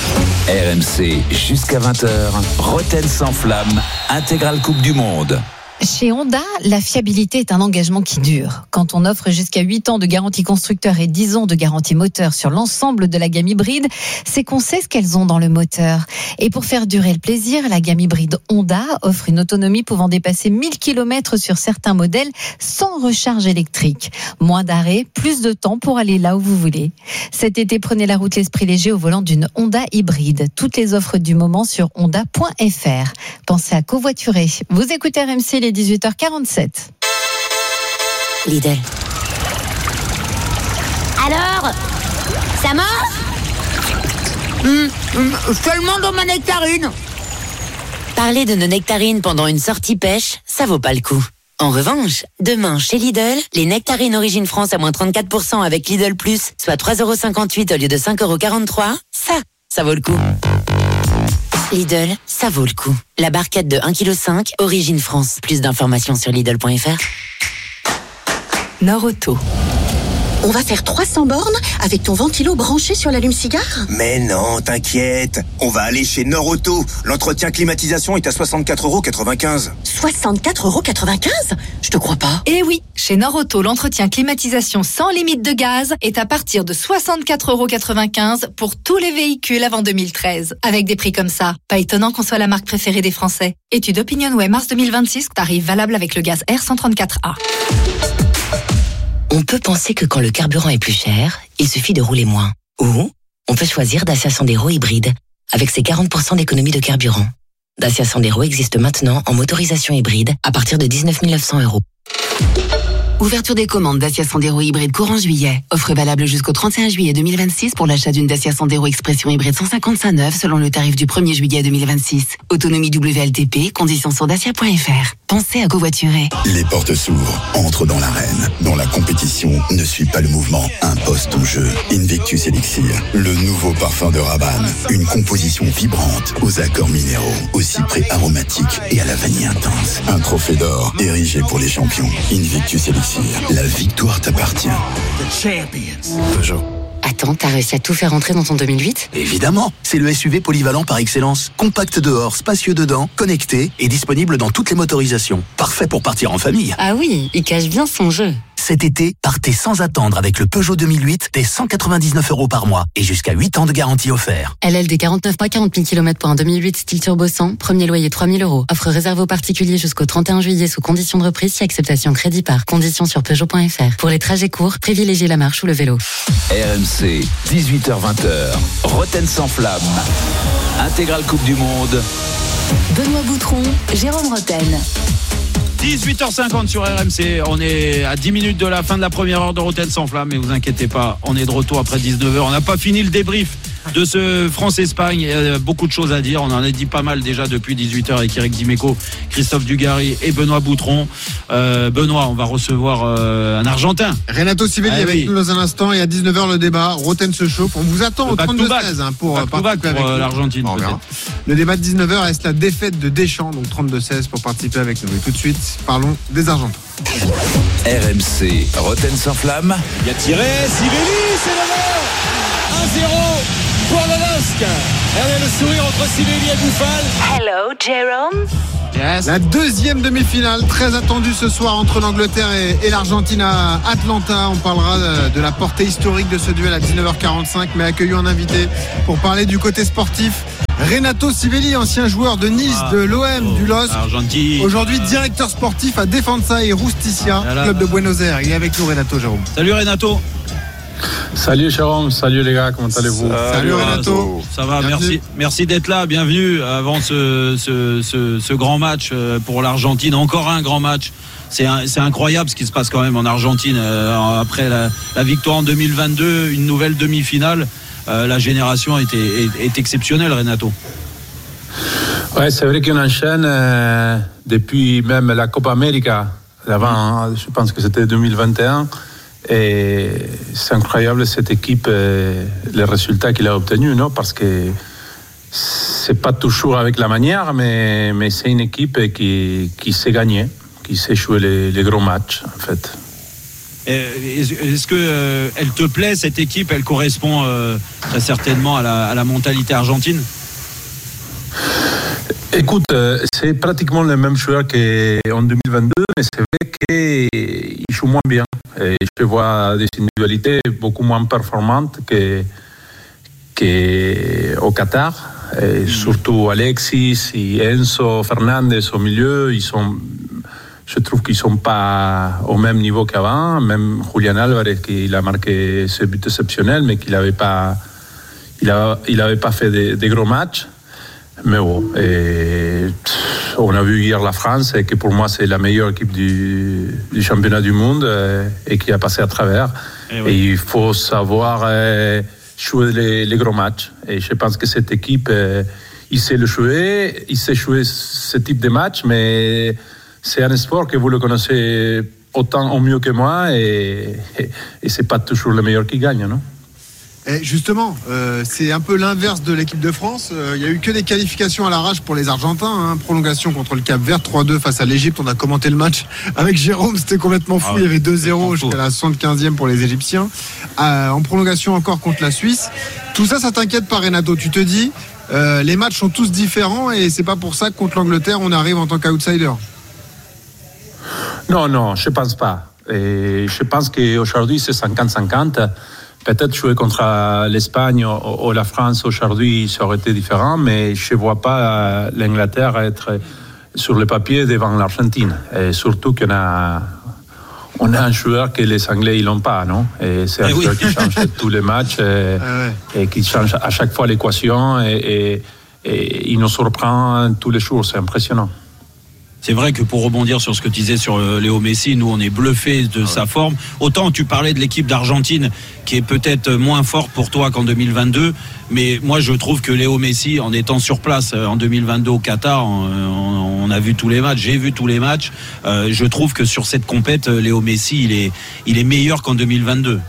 RMC jusqu'à 20h, Roten sans flamme, intégrale Coupe du Monde. Chez Honda, la fiabilité est un engagement qui dure. Quand on offre jusqu'à 8 ans de garantie constructeur et 10 ans de garantie moteur sur l'ensemble de la gamme hybride, c'est qu'on sait ce qu'elles ont dans le moteur. Et pour faire durer le plaisir, la gamme hybride Honda offre une autonomie pouvant dépasser 1000 km sur certains modèles sans recharge électrique. Moins d'arrêts, plus de temps pour aller là où vous voulez. Cet été, prenez la route l'esprit léger au volant d'une Honda hybride. Toutes les offres du moment sur honda.fr. Pensez à covoiturer. Vous écoutez RMC, les 18h47. Lidl. Alors, ça mange Seulement dans ma nectarine. Parler de nos nectarines pendant une sortie pêche, ça vaut pas le coup. En revanche, demain chez Lidl, les nectarines Origine France à moins 34% avec Lidl Plus, soit 3,58€ au lieu de 5,43€, ça vaut le coup. Lidl, ça vaut le coup. La barquette de 1,5 kg, Origine France. Plus d'informations sur Lidl.fr. Norauto. On va faire 300 bornes avec ton ventilo branché sur l'allume-cigare ? Mais non, t'inquiète. On va aller chez Norauto. L'entretien climatisation est à 64,95€. 64,95€? Je te crois pas. Eh oui, chez Norauto, l'entretien climatisation sans limite de gaz est à partir de 64,95€ pour tous les véhicules avant 2013. Avec des prix comme ça, pas étonnant qu'on soit la marque préférée des Français. Étude OpinionWay mars 2026, tarif valable avec le gaz R134A. On peut penser que quand le carburant est plus cher, il suffit de rouler moins. Ou on peut choisir Dacia Sandero hybride, avec ses 40% d'économie de carburant. Dacia Sandero existe maintenant en motorisation hybride à partir de 19 900€. Ouverture des commandes Dacia Sandero hybride courant juillet. Offre valable jusqu'au 31 juillet 2026 pour l'achat d'une Dacia Sandero Expression hybride 155 neuve selon le tarif du 1er juillet 2026. Autonomie WLTP, conditions sur dacia.fr. Pensez à covoiturer. Les portes s'ouvrent, entre dans l'arène. Dont la compétition ne suit pas le mouvement, impose ton jeu. Invictus Elixir, le nouveau parfum de Rabanne. Une composition vibrante aux accords minéraux, au cyprès aromatique et à la vanille intense. Un trophée d'or érigé pour les champions. Invictus Elixir. La victoire t'appartient. Peugeot. Attends, t'as réussi à tout faire entrer dans ton 2008 ? Évidemment, c'est le SUV polyvalent par excellence. Compact dehors, spacieux dedans, connecté et disponible dans toutes les motorisations. Parfait pour partir en famille. Ah oui, il cache bien son jeu. Cet été, partez sans attendre avec le Peugeot 2008 dès 199€ par mois et jusqu'à 8 ans de garantie offert. LLD 49 mois 40 000 km pour un 2008 style turbo 100, premier loyer 3 000€. Offre réservée aux particuliers jusqu'au 31 juillet sous condition de reprise si acceptation crédit par. Conditions sur Peugeot.fr. Pour les trajets courts, privilégiez la marche ou le vélo. RMC, 18h-20h, Roten sans flamme, intégrale Coupe du Monde. Benoît Boutron, Jérôme Roten. 18h50 sur RMC. On est à 10 minutes de la fin de la première heure de Rotten sans flamme. Mais vous inquiétez pas, on est de retour après 19h. On n'a pas fini le débrief de ce France-Espagne. Il y a beaucoup de choses à dire. On en a dit pas mal déjà depuis 18h avec Eric Dimeco, Christophe Dugarry et Benoît Boutron. Benoît, on va recevoir un Argentin. Renato Sivelli avec nous dans un instant. Et à 19h le débat. Rotten se chauffe. On vous attend au 32-16 pour participer avec nous. L'Argentine. Le débat de 19h reste la défaite de Deschamps. Donc 32-16 pour participer avec nous. Et tout de suite, parlons des Argentins. RMC, Rotten sans flamme. Il a tiré, Sivelli, c'est le 1-0 pour le LOSC. Regardez le sourire entre Sivelli et Bouffal. Hello, Jérôme. Yes. La deuxième demi-finale très attendue ce soir entre l'Angleterre et l'Argentine à Atlanta. On parlera de la portée historique de ce duel à 19h45, mais accueillons un invité pour parler du côté sportif. Renato Sivelli, ancien joueur de Nice, de l'OM, du LOSC. Aujourd'hui directeur sportif à Defensa et Justicia, club de Buenos Aires. Il est avec nous, Renato. Jérôme. Salut Renato. Salut Jérôme, salut les gars, comment allez-vous? Salut Renato. Ça va, merci d'être là, bienvenue avant ce grand match pour l'Argentine, encore un grand match. C'est incroyable ce qui se passe quand même en Argentine après la victoire en 2022, une nouvelle demi-finale. La génération est exceptionnelle, Renato. Ouais, c'est vrai qu'on enchaîne depuis même la Copa América, avant, je pense que c'était 2021. Et c'est incroyable cette équipe, les résultats qu'il a obtenus, non? Parce que c'est pas toujours avec la manière, mais c'est une équipe qui sait gagner, qui sait jouer les gros matchs, en fait. Est-ce que elle te plaît, cette équipe? Elle correspond très certainement à la mentalité argentine? Écoute, c'est pratiquement le même joueur qu'en 2022, mais c'est vrai qu'il joue moins bien. Et je vois des individualités beaucoup moins performantes qu'au Qatar. Et surtout Alexis et Enzo Fernandez au milieu, je trouve qu'ils ne sont pas au même niveau qu'avant. Même Julián Álvarez, qui a marqué ce but exceptionnel, mais qu'il n'avait pas fait des gros matchs. Mais bon, on a vu hier la France, et que pour moi c'est la meilleure équipe du championnat du monde et qui a passé à travers. Et il faut savoir jouer les gros matchs. Et je pense que cette équipe, il sait le jouer, il sait jouer ce type de match, mais c'est un sport que vous le connaissez autant ou mieux que moi, et c'est pas toujours le meilleur qui gagne, non? Et justement, c'est un peu l'inverse de l'équipe de France. Il n'y a eu que des qualifications à l'arrache pour les Argentins. Prolongation contre le Cap-Vert, 3-2 face à l'Égypte. On a commenté le match avec Jérôme, c'était complètement fou. Il y avait 2-0 jusqu'à la 75e pour les Égyptiens. En prolongation encore contre la Suisse. Tout ça, ça t'inquiète pas, Renato? Tu te dis, les matchs sont tous différents et c'est pas pour ça que contre l'Angleterre, on arrive en tant qu'outsider. Non, je pense pas. Et je pense qu'aujourd'hui, c'est 50-50. Peut-être jouer contre l'Espagne ou la France aujourd'hui, ça aurait été différent, mais je ne vois pas l'Angleterre être sur le papier devant l'Argentine. Et surtout qu'on a un joueur que les Anglais n'ont pas, non? Et c'est un joueur qui change tous les matchs et qui change à chaque fois l'équation et il nous surprend tous les jours, c'est impressionnant. C'est vrai que pour rebondir sur ce que tu disais sur Léo Messi, nous on est bluffés de sa forme. Autant tu parlais de l'équipe d'Argentine qui est peut-être moins forte pour toi qu'en 2022, mais moi je trouve que Léo Messi, en étant sur place en 2022 au Qatar, on a vu tous les matchs, j'ai vu tous les matchs. Je trouve que sur cette compète, Léo Messi, il est meilleur qu'en 2022.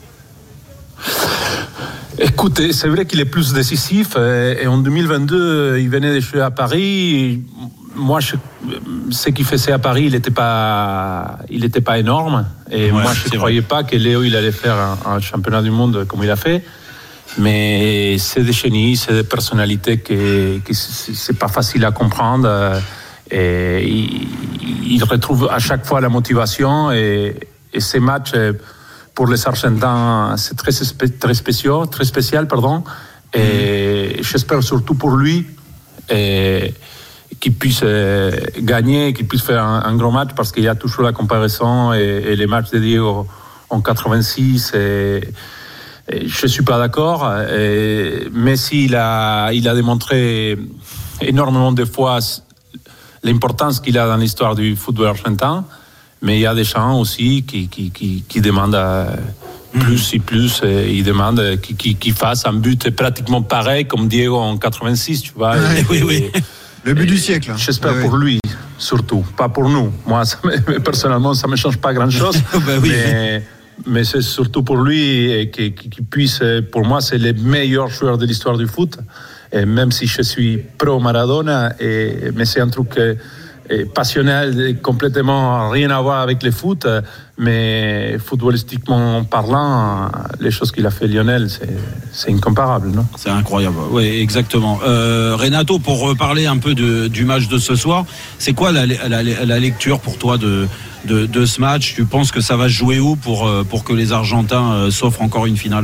Écoutez, c'est vrai qu'il est plus décisif et en 2022, il venait de jouer à Paris. Moi, ce qu'il faisait à Paris, il n'était pas énorme. Et moi, je ne croyais pas que Léo il allait faire un championnat du monde comme il a fait. Mais c'est des génies, c'est des personnalités que c'est pas facile à comprendre. Et il retrouve à chaque fois la motivation. Et ces matchs, pour les Argentins, c'est très spécial. Et j'espère surtout pour lui qu'il puisse gagner, qu'il puisse faire un grand match, parce qu'il y a toujours la comparaison et les matchs de Diego en 86. Et je ne suis pas d'accord. Messi, il a démontré énormément de fois l'importance qu'il a dans l'histoire du football argentin. Mais il y a des gens aussi qui demandent plus et plus. Ils demandent qu'il fasse un but pratiquement pareil comme Diego en 86, tu vois. Oui. Le but du siècle. J'espère pour lui, surtout, pas pour nous. Moi, personnellement, ça ne me change pas grand-chose. Mais c'est surtout pour lui qu'il puisse, pour moi, c'est le meilleur joueur de l'histoire du foot. Et même si je suis pro Maradona, mais c'est un truc passionnel, complètement rien à voir avec le foot, mais footballistiquement parlant, les choses qu'il a fait Lionel, c'est incomparable, non ? C'est incroyable, oui, exactement. Renato, pour reparler un peu du match de ce soir, c'est quoi la lecture pour toi de ce match ? Tu penses que ça va se jouer où pour que les Argentins s'offrent encore une finale ?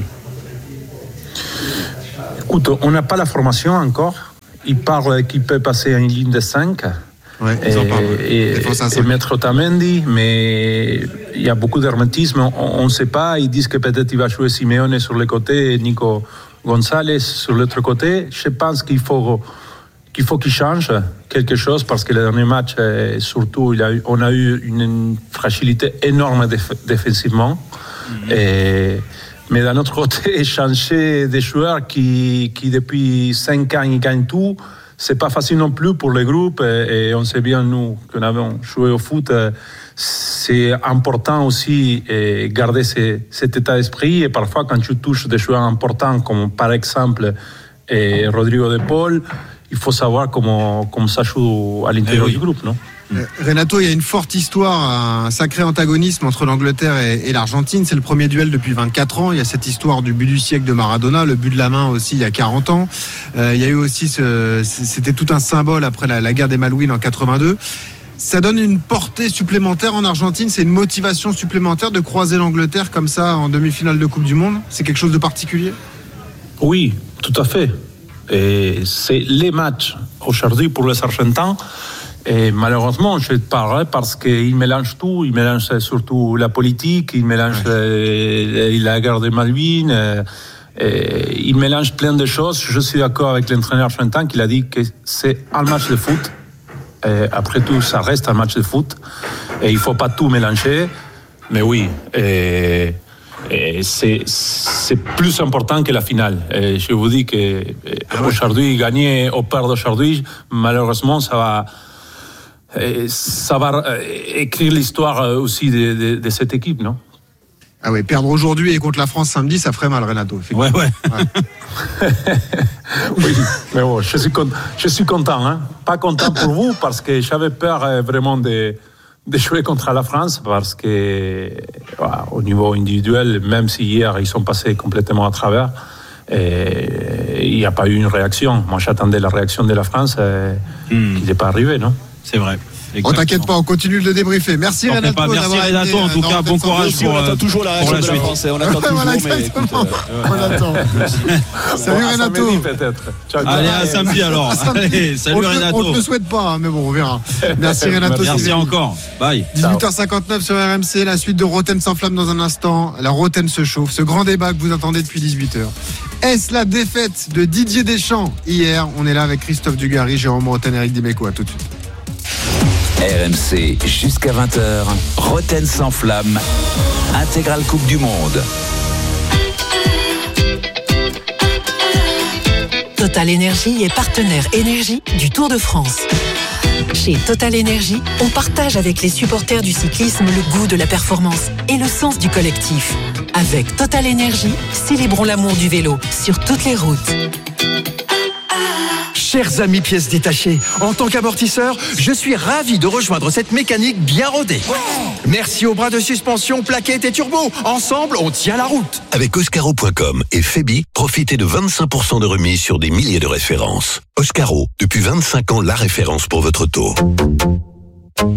Écoute, on n'a pas la formation encore. Il parle qu'il peut passer à une ligne de 5. Ouais, et mettre Otamendi, mais il y a beaucoup d'hermétisme. On ne sait pas. Ils disent que peut-être il va jouer Simeone sur le côté et Nico González sur l'autre côté. Je pense qu'il faut qu'il change quelque chose parce que le dernier match, surtout, on a eu une fragilité énorme défensivement. Mais d'un autre côté, changer des joueurs qui depuis 5 ans, ils gagnent tout. C'est pas facile non plus pour le groupe et on sait bien, nous, qu'on avons joué au foot, c'est important aussi garder cet état d'esprit. Et parfois, quand tu touches des joueurs importants, comme par exemple Rodrigo de Paul, il faut savoir comment ça joue à l'intérieur du groupe, non ? Renato, il y a une forte histoire, un sacré antagonisme entre l'Angleterre et l'Argentine. C'est le premier duel depuis 24 ans. Il y a cette histoire du but du siècle de Maradona, le but de la main aussi il y a 40 ans. Il y a eu aussi, c'était tout un symbole après la guerre des Malouines en 82. Ça donne une portée supplémentaire en Argentine. C'est une motivation supplémentaire de croiser l'Angleterre comme ça en demi-finale de Coupe du Monde. C'est quelque chose de particulier ? Oui, tout à fait. Et c'est les matchs aujourd'hui pour les Argentins. Et malheureusement, je parle parce qu'ils mélangent tout. Ils mélangent surtout la politique, ils mélangent la guerre des Malvines. Ils mélangent plein de choses. Je suis d'accord avec l'entraîneur argentin qui a dit que c'est un match de foot. Et après tout, ça reste un match de foot. Et il ne faut pas tout mélanger. Mais oui, c'est plus important que la finale. Et je vous dis qu'aujourd'hui, gagner ou perdre aujourd'hui, malheureusement, ça va écrire l'histoire aussi de cette équipe, non ? Ah oui, perdre aujourd'hui et contre la France samedi, ça ferait mal, Renato. Ouais. Oui, mais bon, je suis content, hein. Pas content pour vous parce que j'avais peur vraiment de jouer contre la France parce que au niveau individuel, même si hier ils sont passés complètement à travers, il n'y a pas eu une réaction. Moi, j'attendais la réaction de la France qui n'est pas arrivée, non ? C'est vrai. On t'inquiète pas, on continue de le débriefer. Merci Renato. Merci Renato, en tout cas, bon courage on attend toujours la réaction de la France. On attend toujours, on attend. Salut Renato. Allez, à samedi alors. Allez, salut Renato. On ne le souhaite pas, mais bon, on verra. Merci Renato. Merci encore. Bye. 18h59 sur RMC, la suite de Roten sans flamme dans un instant. La Roten se chauffe. Ce grand débat que vous attendez depuis 18h. Est-ce la défaite de Didier Deschamps hier ? On est là avec Christophe Dugarry, Jérôme Roten, Eric Dimeco. À tout de suite. RMC jusqu'à 20h, Roten sans flamme, intégrale Coupe du Monde. Total Énergie est partenaire énergie du Tour de France. Chez Total Énergie, on partage avec les supporters du cyclisme le goût de la performance et le sens du collectif. Avec Total Énergie, célébrons l'amour du vélo sur toutes les routes. Chers amis pièces détachées, en tant qu'amortisseur, je suis ravi de rejoindre cette mécanique bien rodée. Merci aux bras de suspension, plaquettes et turbo. Ensemble, on tient la route. Avec Oscaro.com et Febi, profitez de 25% de remise sur des milliers de références. Oscaro, depuis 25 ans, la référence pour votre auto.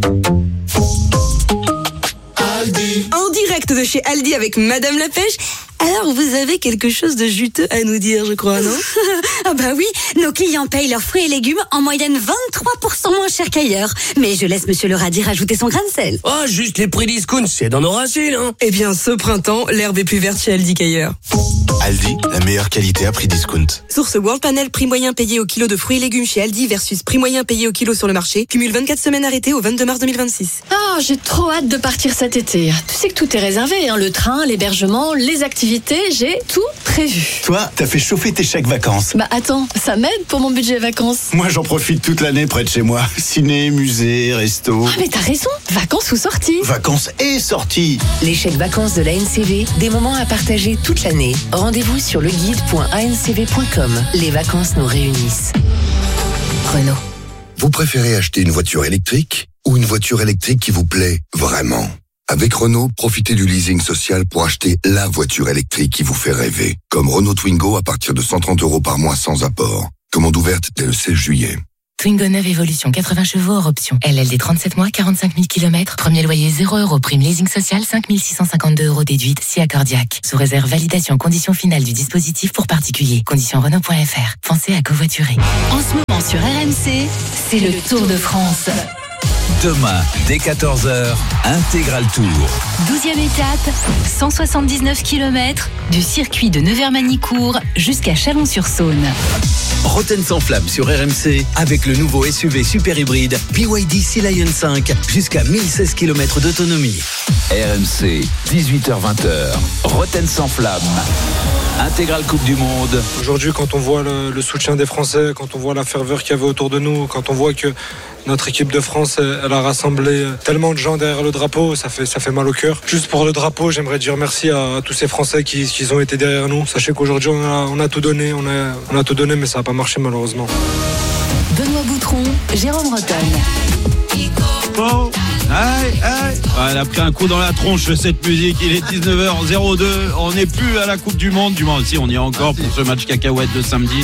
En direct de chez Aldi avec Madame la Pêche, Alors, vous avez quelque chose de juteux à nous dire, je crois, non? Ah bah oui, nos clients payent leurs fruits et légumes en moyenne 23% moins cher qu'ailleurs. Mais je laisse Monsieur le radis rajouter son grain de sel. Oh, juste les prix discount, c'est dans nos racines, hein. Eh bien, ce printemps, l'herbe est plus verte chez Aldi qu'ailleurs. Aldi, la meilleure qualité à prix discount. Source World Panel, prix moyen payé au kilo de fruits et légumes chez Aldi versus prix moyen payé au kilo sur le marché. Cumule 24 semaines arrêtées au 22 mars 2026. Ah, j'ai trop hâte de partir cet été. Tu sais que tout est réservé, hein. Le train, l'hébergement, les activités, j'ai tout prévu. Toi, t'as fait chauffer tes chèques vacances. Bah attends, ça m'aide pour mon budget vacances. Moi, j'en profite toute l'année près de chez moi. Ciné, musée, resto. Ah mais t'as raison, vacances ou sorties. Vacances et sorties. Les chèques vacances de l'ANCV, des moments à partager toute l'année. Rendez-vous sur leguide.ancv.com. Les vacances nous réunissent. Renault. Vous préférez acheter une voiture électrique ou une voiture électrique qui vous plaît vraiment? Avec Renault, profitez du leasing social pour acheter la voiture électrique qui vous fait rêver. Comme Renault Twingo à partir de 130 € par mois sans apport. Commande ouverte dès le 16 juillet. Twingo 9 Evolution, 80 chevaux hors option. LLD 37 mois, 45 000 km. Premier loyer 0 €. Prime leasing social 5 652 € déduite si accordiaque. Sous réserve validation conditions finales du dispositif pour particuliers. Conditions Renault.fr. Pensez à covoiturer. En ce moment sur RMC, c'est le Tour de France. Demain, dès 14h, Intégral Tour. 12e étape, 179 km, du circuit de Nevers-Manicourt jusqu'à Chalon-sur-Saône. Rotten sans flamme sur RMC avec le nouveau SUV super hybride BYD Sea Lion 5 jusqu'à 1016 km d'autonomie. RMC, 18h-20h, Rotten sans flamme. Intégrale Coupe du Monde. Aujourd'hui, quand on voit le soutien des Français, quand on voit la ferveur qu'il y avait autour de nous, quand on voit que notre équipe de France, elle a rassemblé tellement de gens derrière le drapeau, ça fait mal au cœur. Juste pour le drapeau, j'aimerais dire merci à tous ces Français qui ont été derrière nous. Sachez qu'aujourd'hui, on a tout donné, on a tout donné, mais ça n'a pas marché malheureusement. Benoît Boutron, Jérôme Rotten. Oh. Aïe, aïe. Ah, elle a pris un coup dans la tronche cette musique. Il est 19h02. On n'est plus à la Coupe du Monde. Du moins, si on y est encore pour ce match cacahuète de samedi.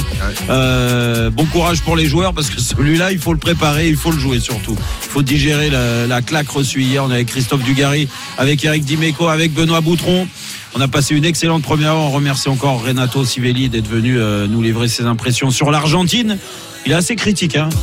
Bon courage pour les joueurs parce que celui-là, il faut le préparer, il faut le jouer surtout. Il faut digérer la claque reçue hier. On est avec Christophe Dugarry, avec Eric Dimeco, avec Benoît Boutron. On a passé une excellente première heure. On remercie encore Renato Sivelli d'être venu nous livrer ses impressions sur l'Argentine. Il est assez critique, hein.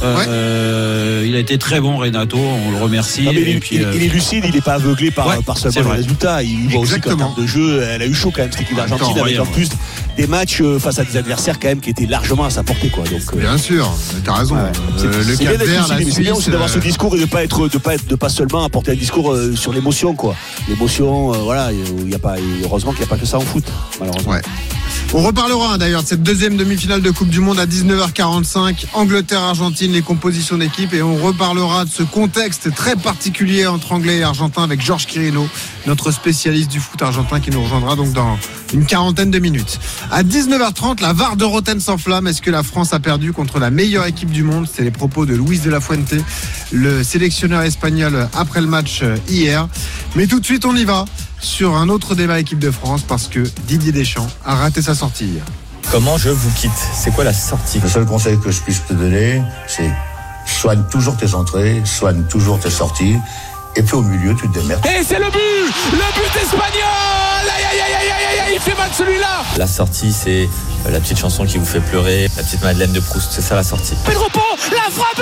Il a été très bon, Renato. On le remercie. Non, il est lucide, il n'est pas aveuglé par seulement le résultat. Il voit aussi qu'en termes de jeu, elle a eu chaud quand même cette équipe d'Argentine avec en plus des matchs face à des adversaires quand même qui étaient largement à sa portée, quoi. Donc, bien sûr, t'as raison. Le Cap-Vert, la Suisse, c'est bien aussi d'avoir ce discours et de pas seulement apporter un discours sur l'émotion, quoi. L'émotion, voilà, il y a pas, heureusement qu'il n'y a pas que ça en foot, malheureusement. Ouais. On reparlera d'ailleurs de cette deuxième demi-finale de Coupe du Monde à 19h45, Angleterre-Argentine, les compositions d'équipe, et on reparlera de ce contexte très particulier entre Anglais et Argentins avec Georges Quirino, notre spécialiste du foot argentin qui nous rejoindra donc dans une quarantaine de minutes. À 19h30, la VAR de Rotten sans flamme. Est-ce que la France a perdu contre la meilleure équipe du monde? C'est les propos de Luis de la Fuente, le sélectionneur espagnol après le match hier. Mais tout de suite, on y va sur un autre débat équipe de France parce que Didier Deschamps a raté sa sortie hier. Comment je vous quitte? C'est quoi la sortie? Le seul conseil que je puisse te donner, c'est soigne toujours tes entrées, soigne toujours tes sorties, et puis au milieu, tu te démerdes. Et c'est le but espagnol! Aïe, aïe, aïe, aïe, aïe, aïe, il fait mal celui-là! La sortie, c'est la petite chanson qui vous fait pleurer, la petite Madeleine de Proust, c'est ça la sortie. Pedro Pont, la frappe et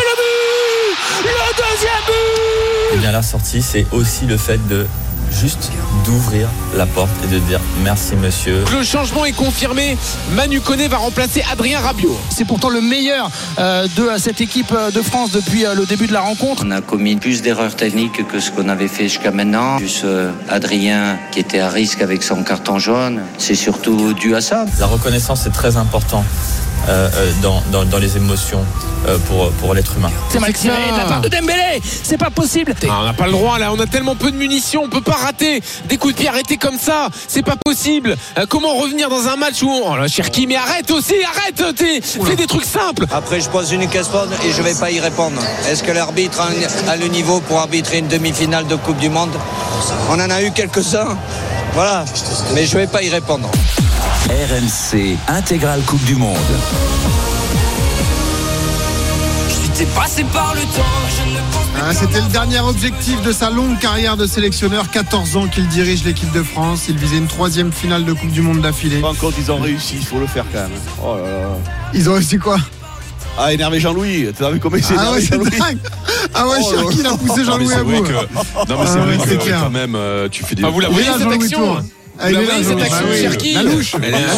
le but! Le deuxième but! Eh bien, la sortie, c'est aussi le fait de juste d'ouvrir la porte et de dire merci monsieur. Le changement est confirmé, Manu Koné va remplacer Adrien Rabiot. C'est pourtant le meilleur de cette équipe de France depuis le début de la rencontre. On a commis plus d'erreurs techniques que ce qu'on avait fait jusqu'à maintenant. Plus Adrien qui était à risque avec son carton jaune, c'est surtout dû à ça. La reconnaissance est très important dans les émotions pour l'être humain. C'est mal tiré de la part de Dembélé, c'est pas possible. On n'a pas le droit là, on a tellement peu de munitions, on peut pas rater des coups de pied arrêtés comme ça, c'est pas possible. Comment revenir dans un match où Cherki, mais arrête aussi, fais des trucs simples. Après je pose une question et je vais pas y répondre. Est-ce que l'arbitre a le niveau pour arbitrer une demi-finale de Coupe du Monde? On en a eu quelques-uns, voilà, mais je vais pas y répondre. RMC Intégrale Coupe du Monde. Je suis T'es passé par le temps. C'était le dernier objectif de sa longue carrière de sélectionneur. 14 ans qu'il dirige l'équipe de France. Il visait une 3e finale de Coupe du Monde d'affilée. Pas encore, ils ont réussi, il faut le faire quand même. Oh là là. Ils ont réussi quoi? Ah, énervé Jean-Louis. T'as vu comment il s'est énervé? Ah ouais, c'est dingue. Ah ouais, Cherki, il a poussé Jean-Louis à bout. Non, mais c'est vrai que quand même, tu fais des. Vous la voyez cette action? Ah, il est là, cette action, Cherki. La louche.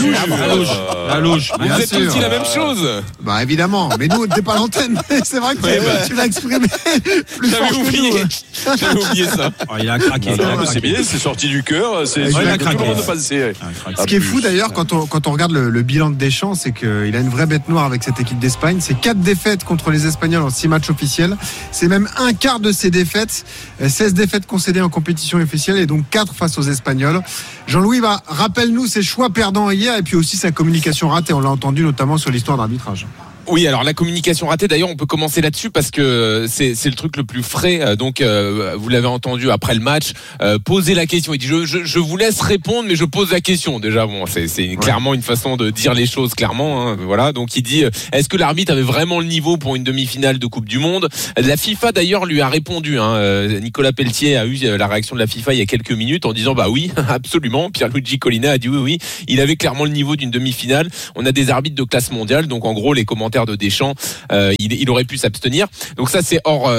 La louche. Vous êtes tous dit la même chose. Bah évidemment, mais nous on n'était pas à l'antenne. C'est vrai que tu l'as exprimé plus fort que nous. J'avais oublié ça. Il a craqué. C'est bien, c'est sorti du cœur. C'est il a tout craqué. le monde passé. Ce qui est fou d'ailleurs quand on regarde le bilan de Deschamps, c'est qu'il a une vraie bête noire avec cette équipe d'Espagne. C'est 4 défaites contre les Espagnols en 6 matchs officiels. C'est même un quart de ces défaites. 16 défaites concédées en compétition officielle et donc 4 face aux Espagnols. Jean-Louis, rappelle-nous ses choix perdants hier et puis aussi sa communication ratée. On l'a entendu notamment sur l'histoire d'arbitrage. Oui, alors la communication ratée, d'ailleurs on peut commencer là-dessus parce que c'est le truc le plus frais. Donc vous l'avez entendu après le match, poser la question. Il dit je vous laisse répondre mais je pose la question. Déjà bon, c'est clairement une façon de dire les choses clairement, hein, voilà. Donc il dit est-ce que l'arbitre avait vraiment le niveau pour une demi-finale de Coupe du Monde? La FIFA d'ailleurs lui a répondu, Nicolas Pelletier a eu la réaction de la FIFA il y a quelques minutes en disant bah oui, absolument. Pierluigi Collina a dit oui, il avait clairement le niveau d'une demi-finale. On a des arbitres de classe mondiale, donc en gros les commentaires de Deschamps, il aurait pu s'abstenir. Donc ça c'est hors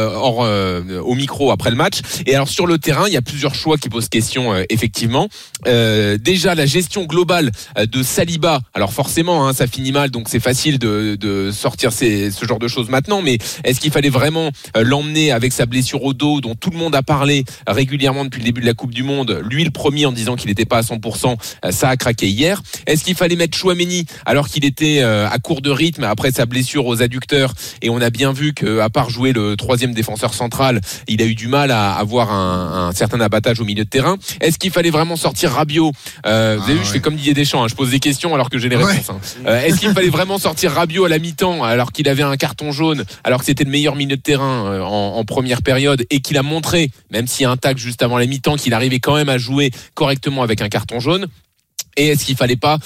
au micro après le match. Et alors sur le terrain, il y a plusieurs choix qui posent question effectivement. Déjà la gestion globale de Saliba. Alors forcément, ça finit mal, donc c'est facile de sortir ce genre de choses maintenant. Mais est-ce qu'il fallait vraiment l'emmener avec sa blessure au dos, dont tout le monde a parlé régulièrement depuis le début de la Coupe du Monde? Lui le premier en disant qu'il n'était pas à 100%, ça a craqué hier. Est-ce qu'il fallait mettre Chouameni alors qu'il était à court de rythme après sa blessure aux adducteurs, et on a bien vu qu'à part jouer le 3e défenseur central, il a eu du mal à avoir un certain abattage au milieu de terrain. Est-ce qu'il fallait vraiment sortir Rabiot? Vous avez vu, je fais comme Didier Deschamps, je pose des questions alors que j'ai les réponses. Est-ce qu'il fallait vraiment sortir Rabiot à la mi-temps alors qu'il avait un carton jaune, alors que c'était le meilleur milieu de terrain en première période, et qu'il a montré, même s'il y a un tacle juste avant la mi-temps, qu'il arrivait quand même à jouer correctement avec un carton jaune? Et est-ce qu'il fallait pas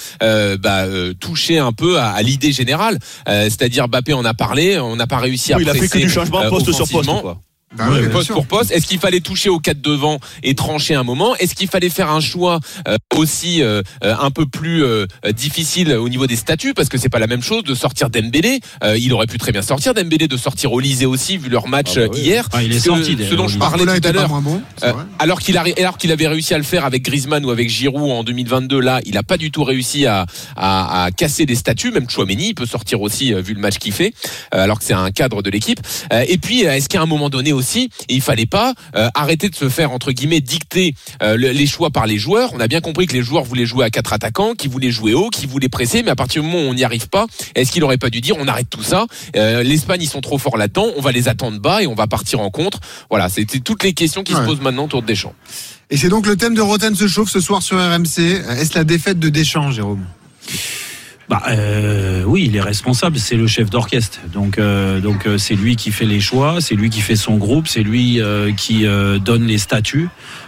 toucher un peu à l'idée générale, c'est-à-dire Mbappé en a parlé, on n'a pas réussi à presser. Il a fait que du changement poste sur poste, quoi. Poste pour poste. Est-ce qu'il fallait toucher aux 4 devant et trancher un moment? Est-ce qu'il fallait faire un choix aussi un peu plus difficile au niveau des statuts, parce que c'est pas la même chose de sortir Dembélé, il aurait pu très bien sortir Dembélé, de sortir Olysée aussi vu leur match hier. Il est sorti, ce dont je parlais tout à l'heure. Alors qu'il avait réussi à le faire avec Griezmann ou avec Giroud en 2022, là il a pas du tout réussi à casser les statuts. Même Chouameni il peut sortir aussi vu le match qu'il fait, alors que c'est un cadre de l'équipe. Et puis est-ce qu'à un moment donné aussi, il fallait pas arrêter de se faire entre guillemets dicter les choix par les joueurs? On a bien compris que les joueurs voulaient jouer à 4 attaquants, qui voulaient jouer haut, qui voulaient presser, mais à partir du moment où on n'y arrive pas, est-ce qu'il aurait pas dû dire on arrête tout ça? L'Espagne ils sont trop forts là-dedans, on va les attendre bas et on va partir en contre. Voilà, c'était toutes les questions qui se posent maintenant autour de Deschamps. Et c'est donc le thème de Roten se chauffe ce soir sur RMC. Est-ce la défaite de Deschamps, Jérôme? Oui, il est responsable, c'est le chef d'orchestre. Donc c'est lui qui fait les choix, c'est lui qui fait son groupe, c'est lui qui donne les statuts.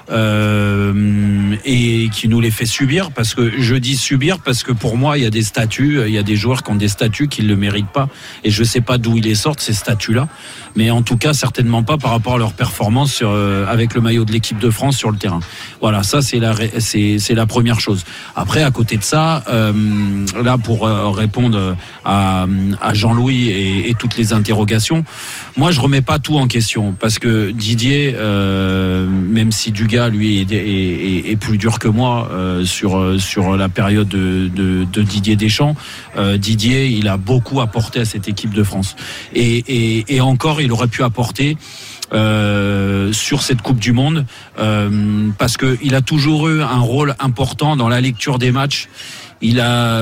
Et qui nous les fait subir, parce que je dis subir parce que pour moi il y a des statuts, il y a des joueurs qui ont des statuts qui ne le méritent pas, et je sais pas d'où ils les sortent ces statuts là, mais en tout cas certainement pas par rapport à leur performance avec le maillot de l'équipe de France sur le terrain. Voilà, ça c'est la première chose. Après à côté de ça, là pour répondre à Jean-Louis et toutes les interrogations, moi je remets pas tout en question, parce que Didier, même si Dugas lui est plus dur que moi sur la période de Didier Deschamps, Didier il a beaucoup apporté à cette équipe de France, et encore il aurait pu apporter sur cette Coupe du Monde, parce que il a toujours eu un rôle important dans la lecture des matchs. Il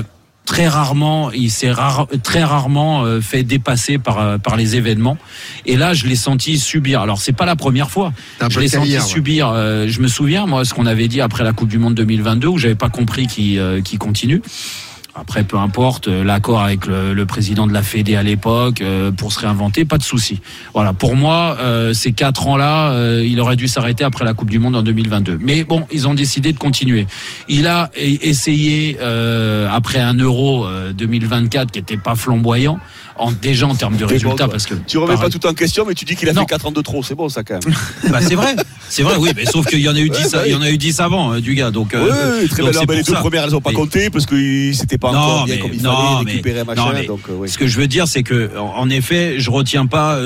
s'est très rarement fait dépasser par les événements, et là je l'ai senti subir. Alors c'est pas la première fois, je l'ai senti subir. Je me souviens moi ce qu'on avait dit après la Coupe du Monde 2022, où j'avais pas compris qu'il continue. Après, peu importe, l'accord avec le président de la Fédé à l'époque pour se réinventer, pas de souci. Voilà, pour moi, ces 4 ans-là, il aurait dû s'arrêter après la Coupe du Monde en 2022. Mais bon, ils ont décidé de continuer. Il a essayé, après un Euro 2024 qui était pas flamboyant, déjà en termes de résultats, parce que tu remets pas tout en question, mais tu dis qu'il a fait 4 ans de trop, c'est bon ça quand même. Bah c'est vrai, oui, mais sauf qu'il y en a eu 10 avant du gars, donc. Oui, très bien. Les 2 premières elles n'ont pas compté parce que c'était pas encore bien comme il fallait récupérer machin. Ce que je veux dire, c'est que en effet, je retiens pas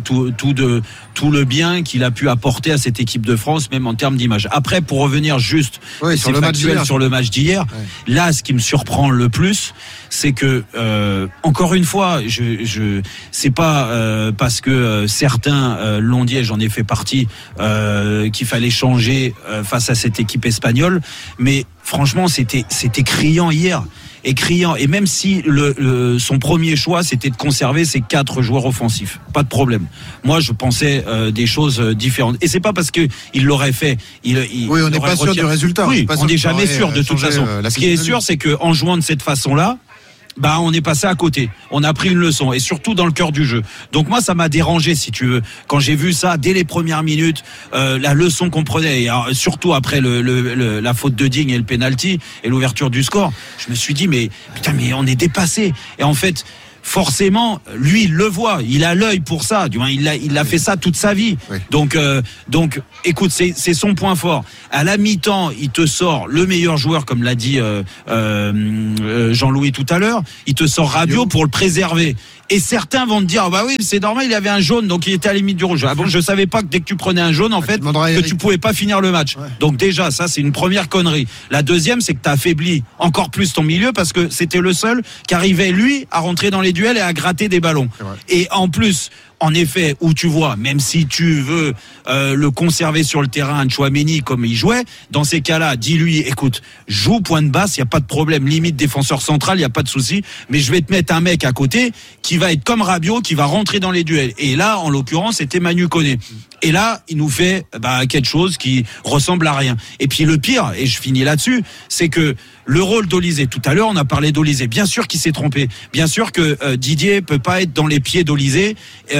tout le bien qu'il a pu apporter à cette équipe de France, même en termes d'image. Après, pour revenir juste sur le match d'hier, là, ce qui me surprend le plus, c'est que encore une fois, c'est pas parce que certains l'ont dit, et j'en ai fait partie, qu'il fallait changer face à cette équipe espagnole, mais franchement, c'était criant hier. Et criant, et même si son premier choix c'était de conserver ses 4 joueurs offensifs, pas de problème. Moi je pensais des choses différentes, et c'est pas parce que il l'aurait fait. Oui, on n'est pas sûr du résultat. Oui, on n'est jamais sûr de toute façon. Ce qui est sûr, c'est que en jouant de cette façon-là, on est passé à côté. On a pris une leçon, et surtout dans le cœur du jeu. Donc moi, ça m'a dérangé, si tu veux, quand j'ai vu ça dès les premières minutes, la leçon qu'on prenait, et alors, surtout après la faute de Digne et le penalty et l'ouverture du score. Je me suis dit, mais on est dépassé. Et en fait, forcément, lui, il le voit, il a l'œil pour ça. Du moins, il a fait ça toute sa vie. Oui. Donc, écoute, c'est son point fort. À la mi-temps, il te sort le meilleur joueur, comme l'a dit Jean-Louis tout à l'heure. Il te sort Rabiot pour le préserver. Et certains vont te dire, bah oui, c'est normal, il avait un jaune, donc il était à la limite du rouge. Ah bon, je savais pas que dès que tu prenais un jaune, en fait, que tu pouvais pas finir le match. Ouais. Donc déjà, ça, c'est une première connerie. La deuxième, c'est que t'as affaibli encore plus ton milieu, parce que c'était le seul qui arrivait, lui, à rentrer dans les duels et à gratter des ballons. Et en plus, en effet, où tu vois, même si tu veux le conserver sur le terrain, Tchouaméni comme il jouait, dans ces cas-là, dis-lui, écoute, joue point de basse, il y a pas de problème, limite défenseur central, il y a pas de souci, mais je vais te mettre un mec à côté qui va être comme Rabiot, qui va rentrer dans les duels. Et là, en l'occurrence, c'était Manu Koné. Et là, il nous fait quelque chose qui ressemble à rien. Et puis le pire, et je finis là-dessus, c'est que le rôle d'Olysée, tout à l'heure, on a parlé d'Olysée. Bien sûr qu'il s'est trompé. Bien sûr que Didier peut pas être dans les pieds d'Olysée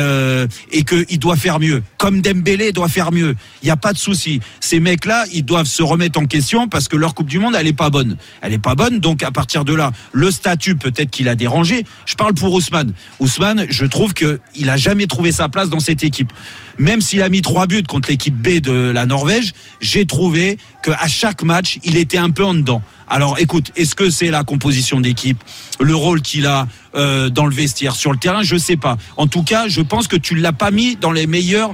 et qu'il doit faire mieux. Comme Dembélé doit faire mieux. Il n'y a pas de souci. Ces mecs-là, ils doivent se remettre en question parce que leur Coupe du Monde, elle est pas bonne. Elle est pas bonne. Donc, à partir de là, le statut, peut-être qu'il a dérangé. Je parle pour Ousmane. Ousmane, je trouve qu'il a jamais trouvé sa place dans cette équipe. Même s'il a mis 3 buts contre l'équipe B de la Norvège, j'ai trouvé qu'à chaque match, il était un peu en dedans. Alors écoute, est-ce que c'est la composition d'équipe, le rôle qu'il a dans le vestiaire, sur le terrain, je sais pas. En tout cas, je pense que tu l'as pas mis dans les meilleurs,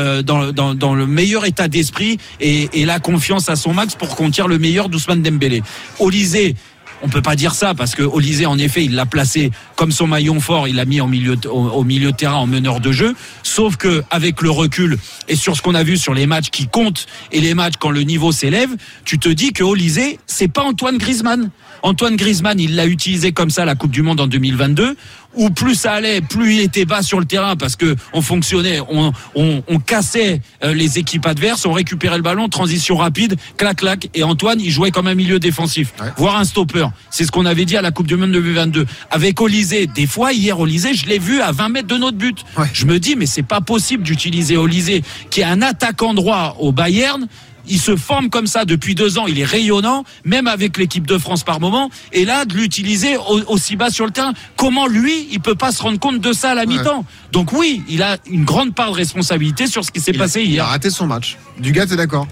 dans le meilleur état d'esprit et la confiance à son max pour qu'on tire le meilleur d'Ousmane Dembélé. Olysée, on peut pas dire ça parce que Olysée, en effet, il l'a placé comme son maillon fort, il l'a mis au milieu de terrain en meneur de jeu. Sauf que avec le recul et sur ce qu'on a vu sur les matchs qui comptent et les matchs quand le niveau s'élève, tu te dis que Olysée, c'est pas Antoine Griezmann. Antoine Griezmann, il l'a utilisé comme ça à la Coupe du Monde en 2022. Où plus ça allait, plus il était bas sur le terrain parce que on fonctionnait, on cassait les équipes adverses, on récupérait le ballon, transition rapide, clac clac, et Antoine il jouait comme un milieu défensif, voire un stopper. C'est ce qu'on avait dit à la Coupe du Monde 2022. Avec Olysée, des fois hier Olysée, je l'ai vu à 20 mètres de notre but. Je me dis mais c'est pas possible d'utiliser Olysée qui est un attaquant droit au Bayern. Il se forme comme ça depuis 2 ans, il est rayonnant, même avec l'équipe de France par moment, et là, de l'utiliser aussi bas sur le terrain, comment lui, il peut pas se rendre compte de ça à la mi-temps? Donc oui, il a une grande part de responsabilité sur ce qui s'est passé hier. Il a raté son match. Dugas, t'es d'accord?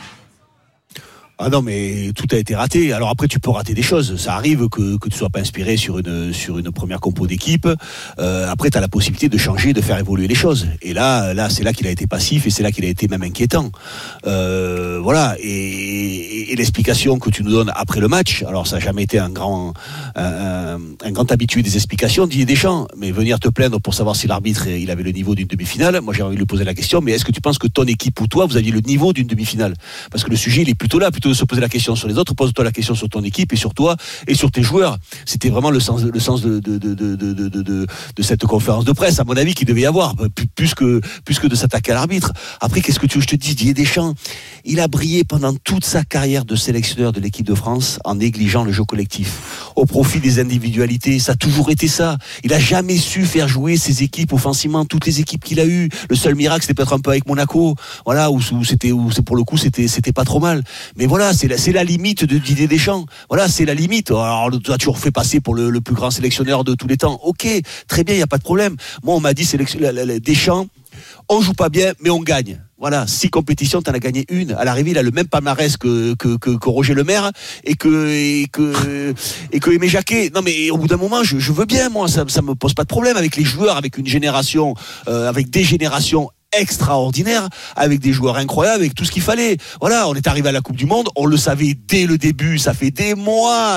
Ah non, mais tout a été raté. Alors après, tu peux rater des choses. Ça arrive que tu sois pas inspiré sur une première compo d'équipe. Après, tu as la possibilité de changer, de faire évoluer les choses. Et là, c'est là qu'il a été passif et c'est là qu'il a été même inquiétant. Voilà. Et l'explication que tu nous donnes après le match. Alors, ça n'a jamais été un grand habitué des explications, Didier Deschamps. Mais venir te plaindre pour savoir si l'arbitre il avait le niveau d'une demi-finale. Moi, j'ai envie de lui poser la question. Mais est-ce que tu penses que ton équipe ou toi, vous aviez le niveau d'une demi-finale? Parce que le sujet, il est plutôt là. De se poser la question sur les autres, pose-toi la question sur ton équipe et sur toi et sur tes joueurs. C'était vraiment le sens de cette conférence de presse, à mon avis, qu'il devait y avoir, plus que de s'attaquer à l'arbitre. Après, qu'est-ce que tu veux que je te dise? Didier Deschamps, il a brillé pendant toute sa carrière de sélectionneur de l'équipe de France en négligeant le jeu collectif, au profit des individualités. Ça a toujours été ça. Il a jamais su faire jouer ses équipes offensivement, toutes les équipes qu'il a eues. Le seul miracle, c'était peut-être un peu avec Monaco, voilà, où pour le coup, c'était pas trop mal. Mais voilà, c'est la limite de Didier Deschamps. Voilà, c'est la limite. Alors, tu as toujours fait passer pour le plus grand sélectionneur de tous les temps. Ok, très bien, il y a pas de problème. Moi, on m'a dit Deschamps, on joue pas bien, mais on gagne. Voilà, 6 compétitions, t'en as gagné une. À l'arrivée, il a le même palmarès que Roger Lemaire et que Aimé Jacquet. Non, mais au bout d'un moment, je veux bien, moi, ça me pose pas de problème avec les joueurs, avec une génération, avec des générations extraordinaire, avec des joueurs incroyables, avec tout ce qu'il fallait. Voilà, on est arrivé à la Coupe du Monde, on le savait dès le début, ça fait des mois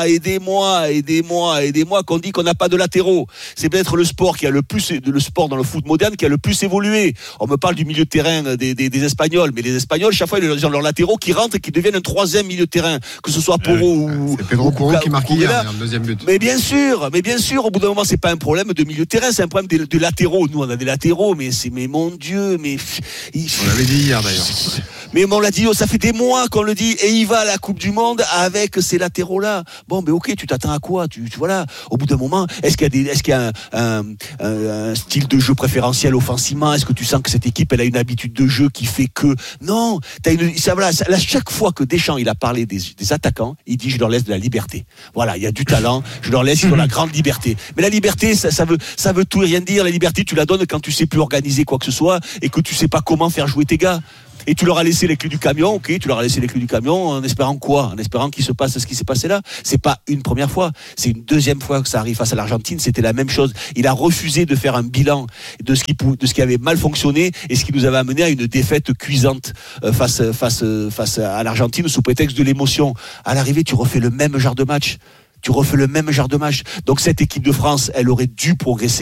qu'on dit qu'on n'a pas de latéraux. C'est peut-être le sport le sport dans le foot moderne qui a le plus évolué. On me parle du milieu de terrain des Espagnols, mais les Espagnols, chaque fois, ils ont leurs latéraux qui rentrent et qui deviennent un troisième milieu de terrain, que ce soit Porro ou... C'est Pedro Porro qui marque hier, le deuxième but. Mais bien sûr, au bout d'un moment, c'est pas un problème de milieu de terrain, c'est un problème de latéraux. Nous, on a des latéraux, mais mon Dieu, on l'avait dit hier d'ailleurs. Mais on l'a dit, ça fait des mois qu'on le dit, et il va à la Coupe du Monde avec ces latéraux là. Bon, mais ok, tu t'attends à quoi? Tu voilà. Au bout d'un moment, est-ce qu'il y a un style de jeu préférentiel offensivement? Est-ce que tu sens que cette équipe, elle a une habitude de jeu qui fait que non? Chaque fois que Deschamps il a parlé des attaquants, il dit je leur laisse de la liberté. Voilà, il y a du talent, je leur laisse, ils ont la grande liberté. Mais la liberté, ça veut tout et rien dire. La liberté, tu la donnes quand tu sais plus organiser quoi que ce soit et que tu sais pas comment faire jouer tes gars. Et tu leur as laissé les clés du camion, ok, tu leur as laissé les clés du camion en espérant quoi? En espérant qu'il se passe ce qui s'est passé là. C'est pas une première fois, c'est une deuxième fois que ça arrive face à l'Argentine, c'était la même chose. Il a refusé de faire un bilan de ce qui avait mal fonctionné et ce qui nous avait amené à une défaite cuisante face à l'Argentine sous prétexte de l'émotion. À l'arrivée, tu refais le même genre de match. Donc cette équipe de France, elle aurait dû progresser.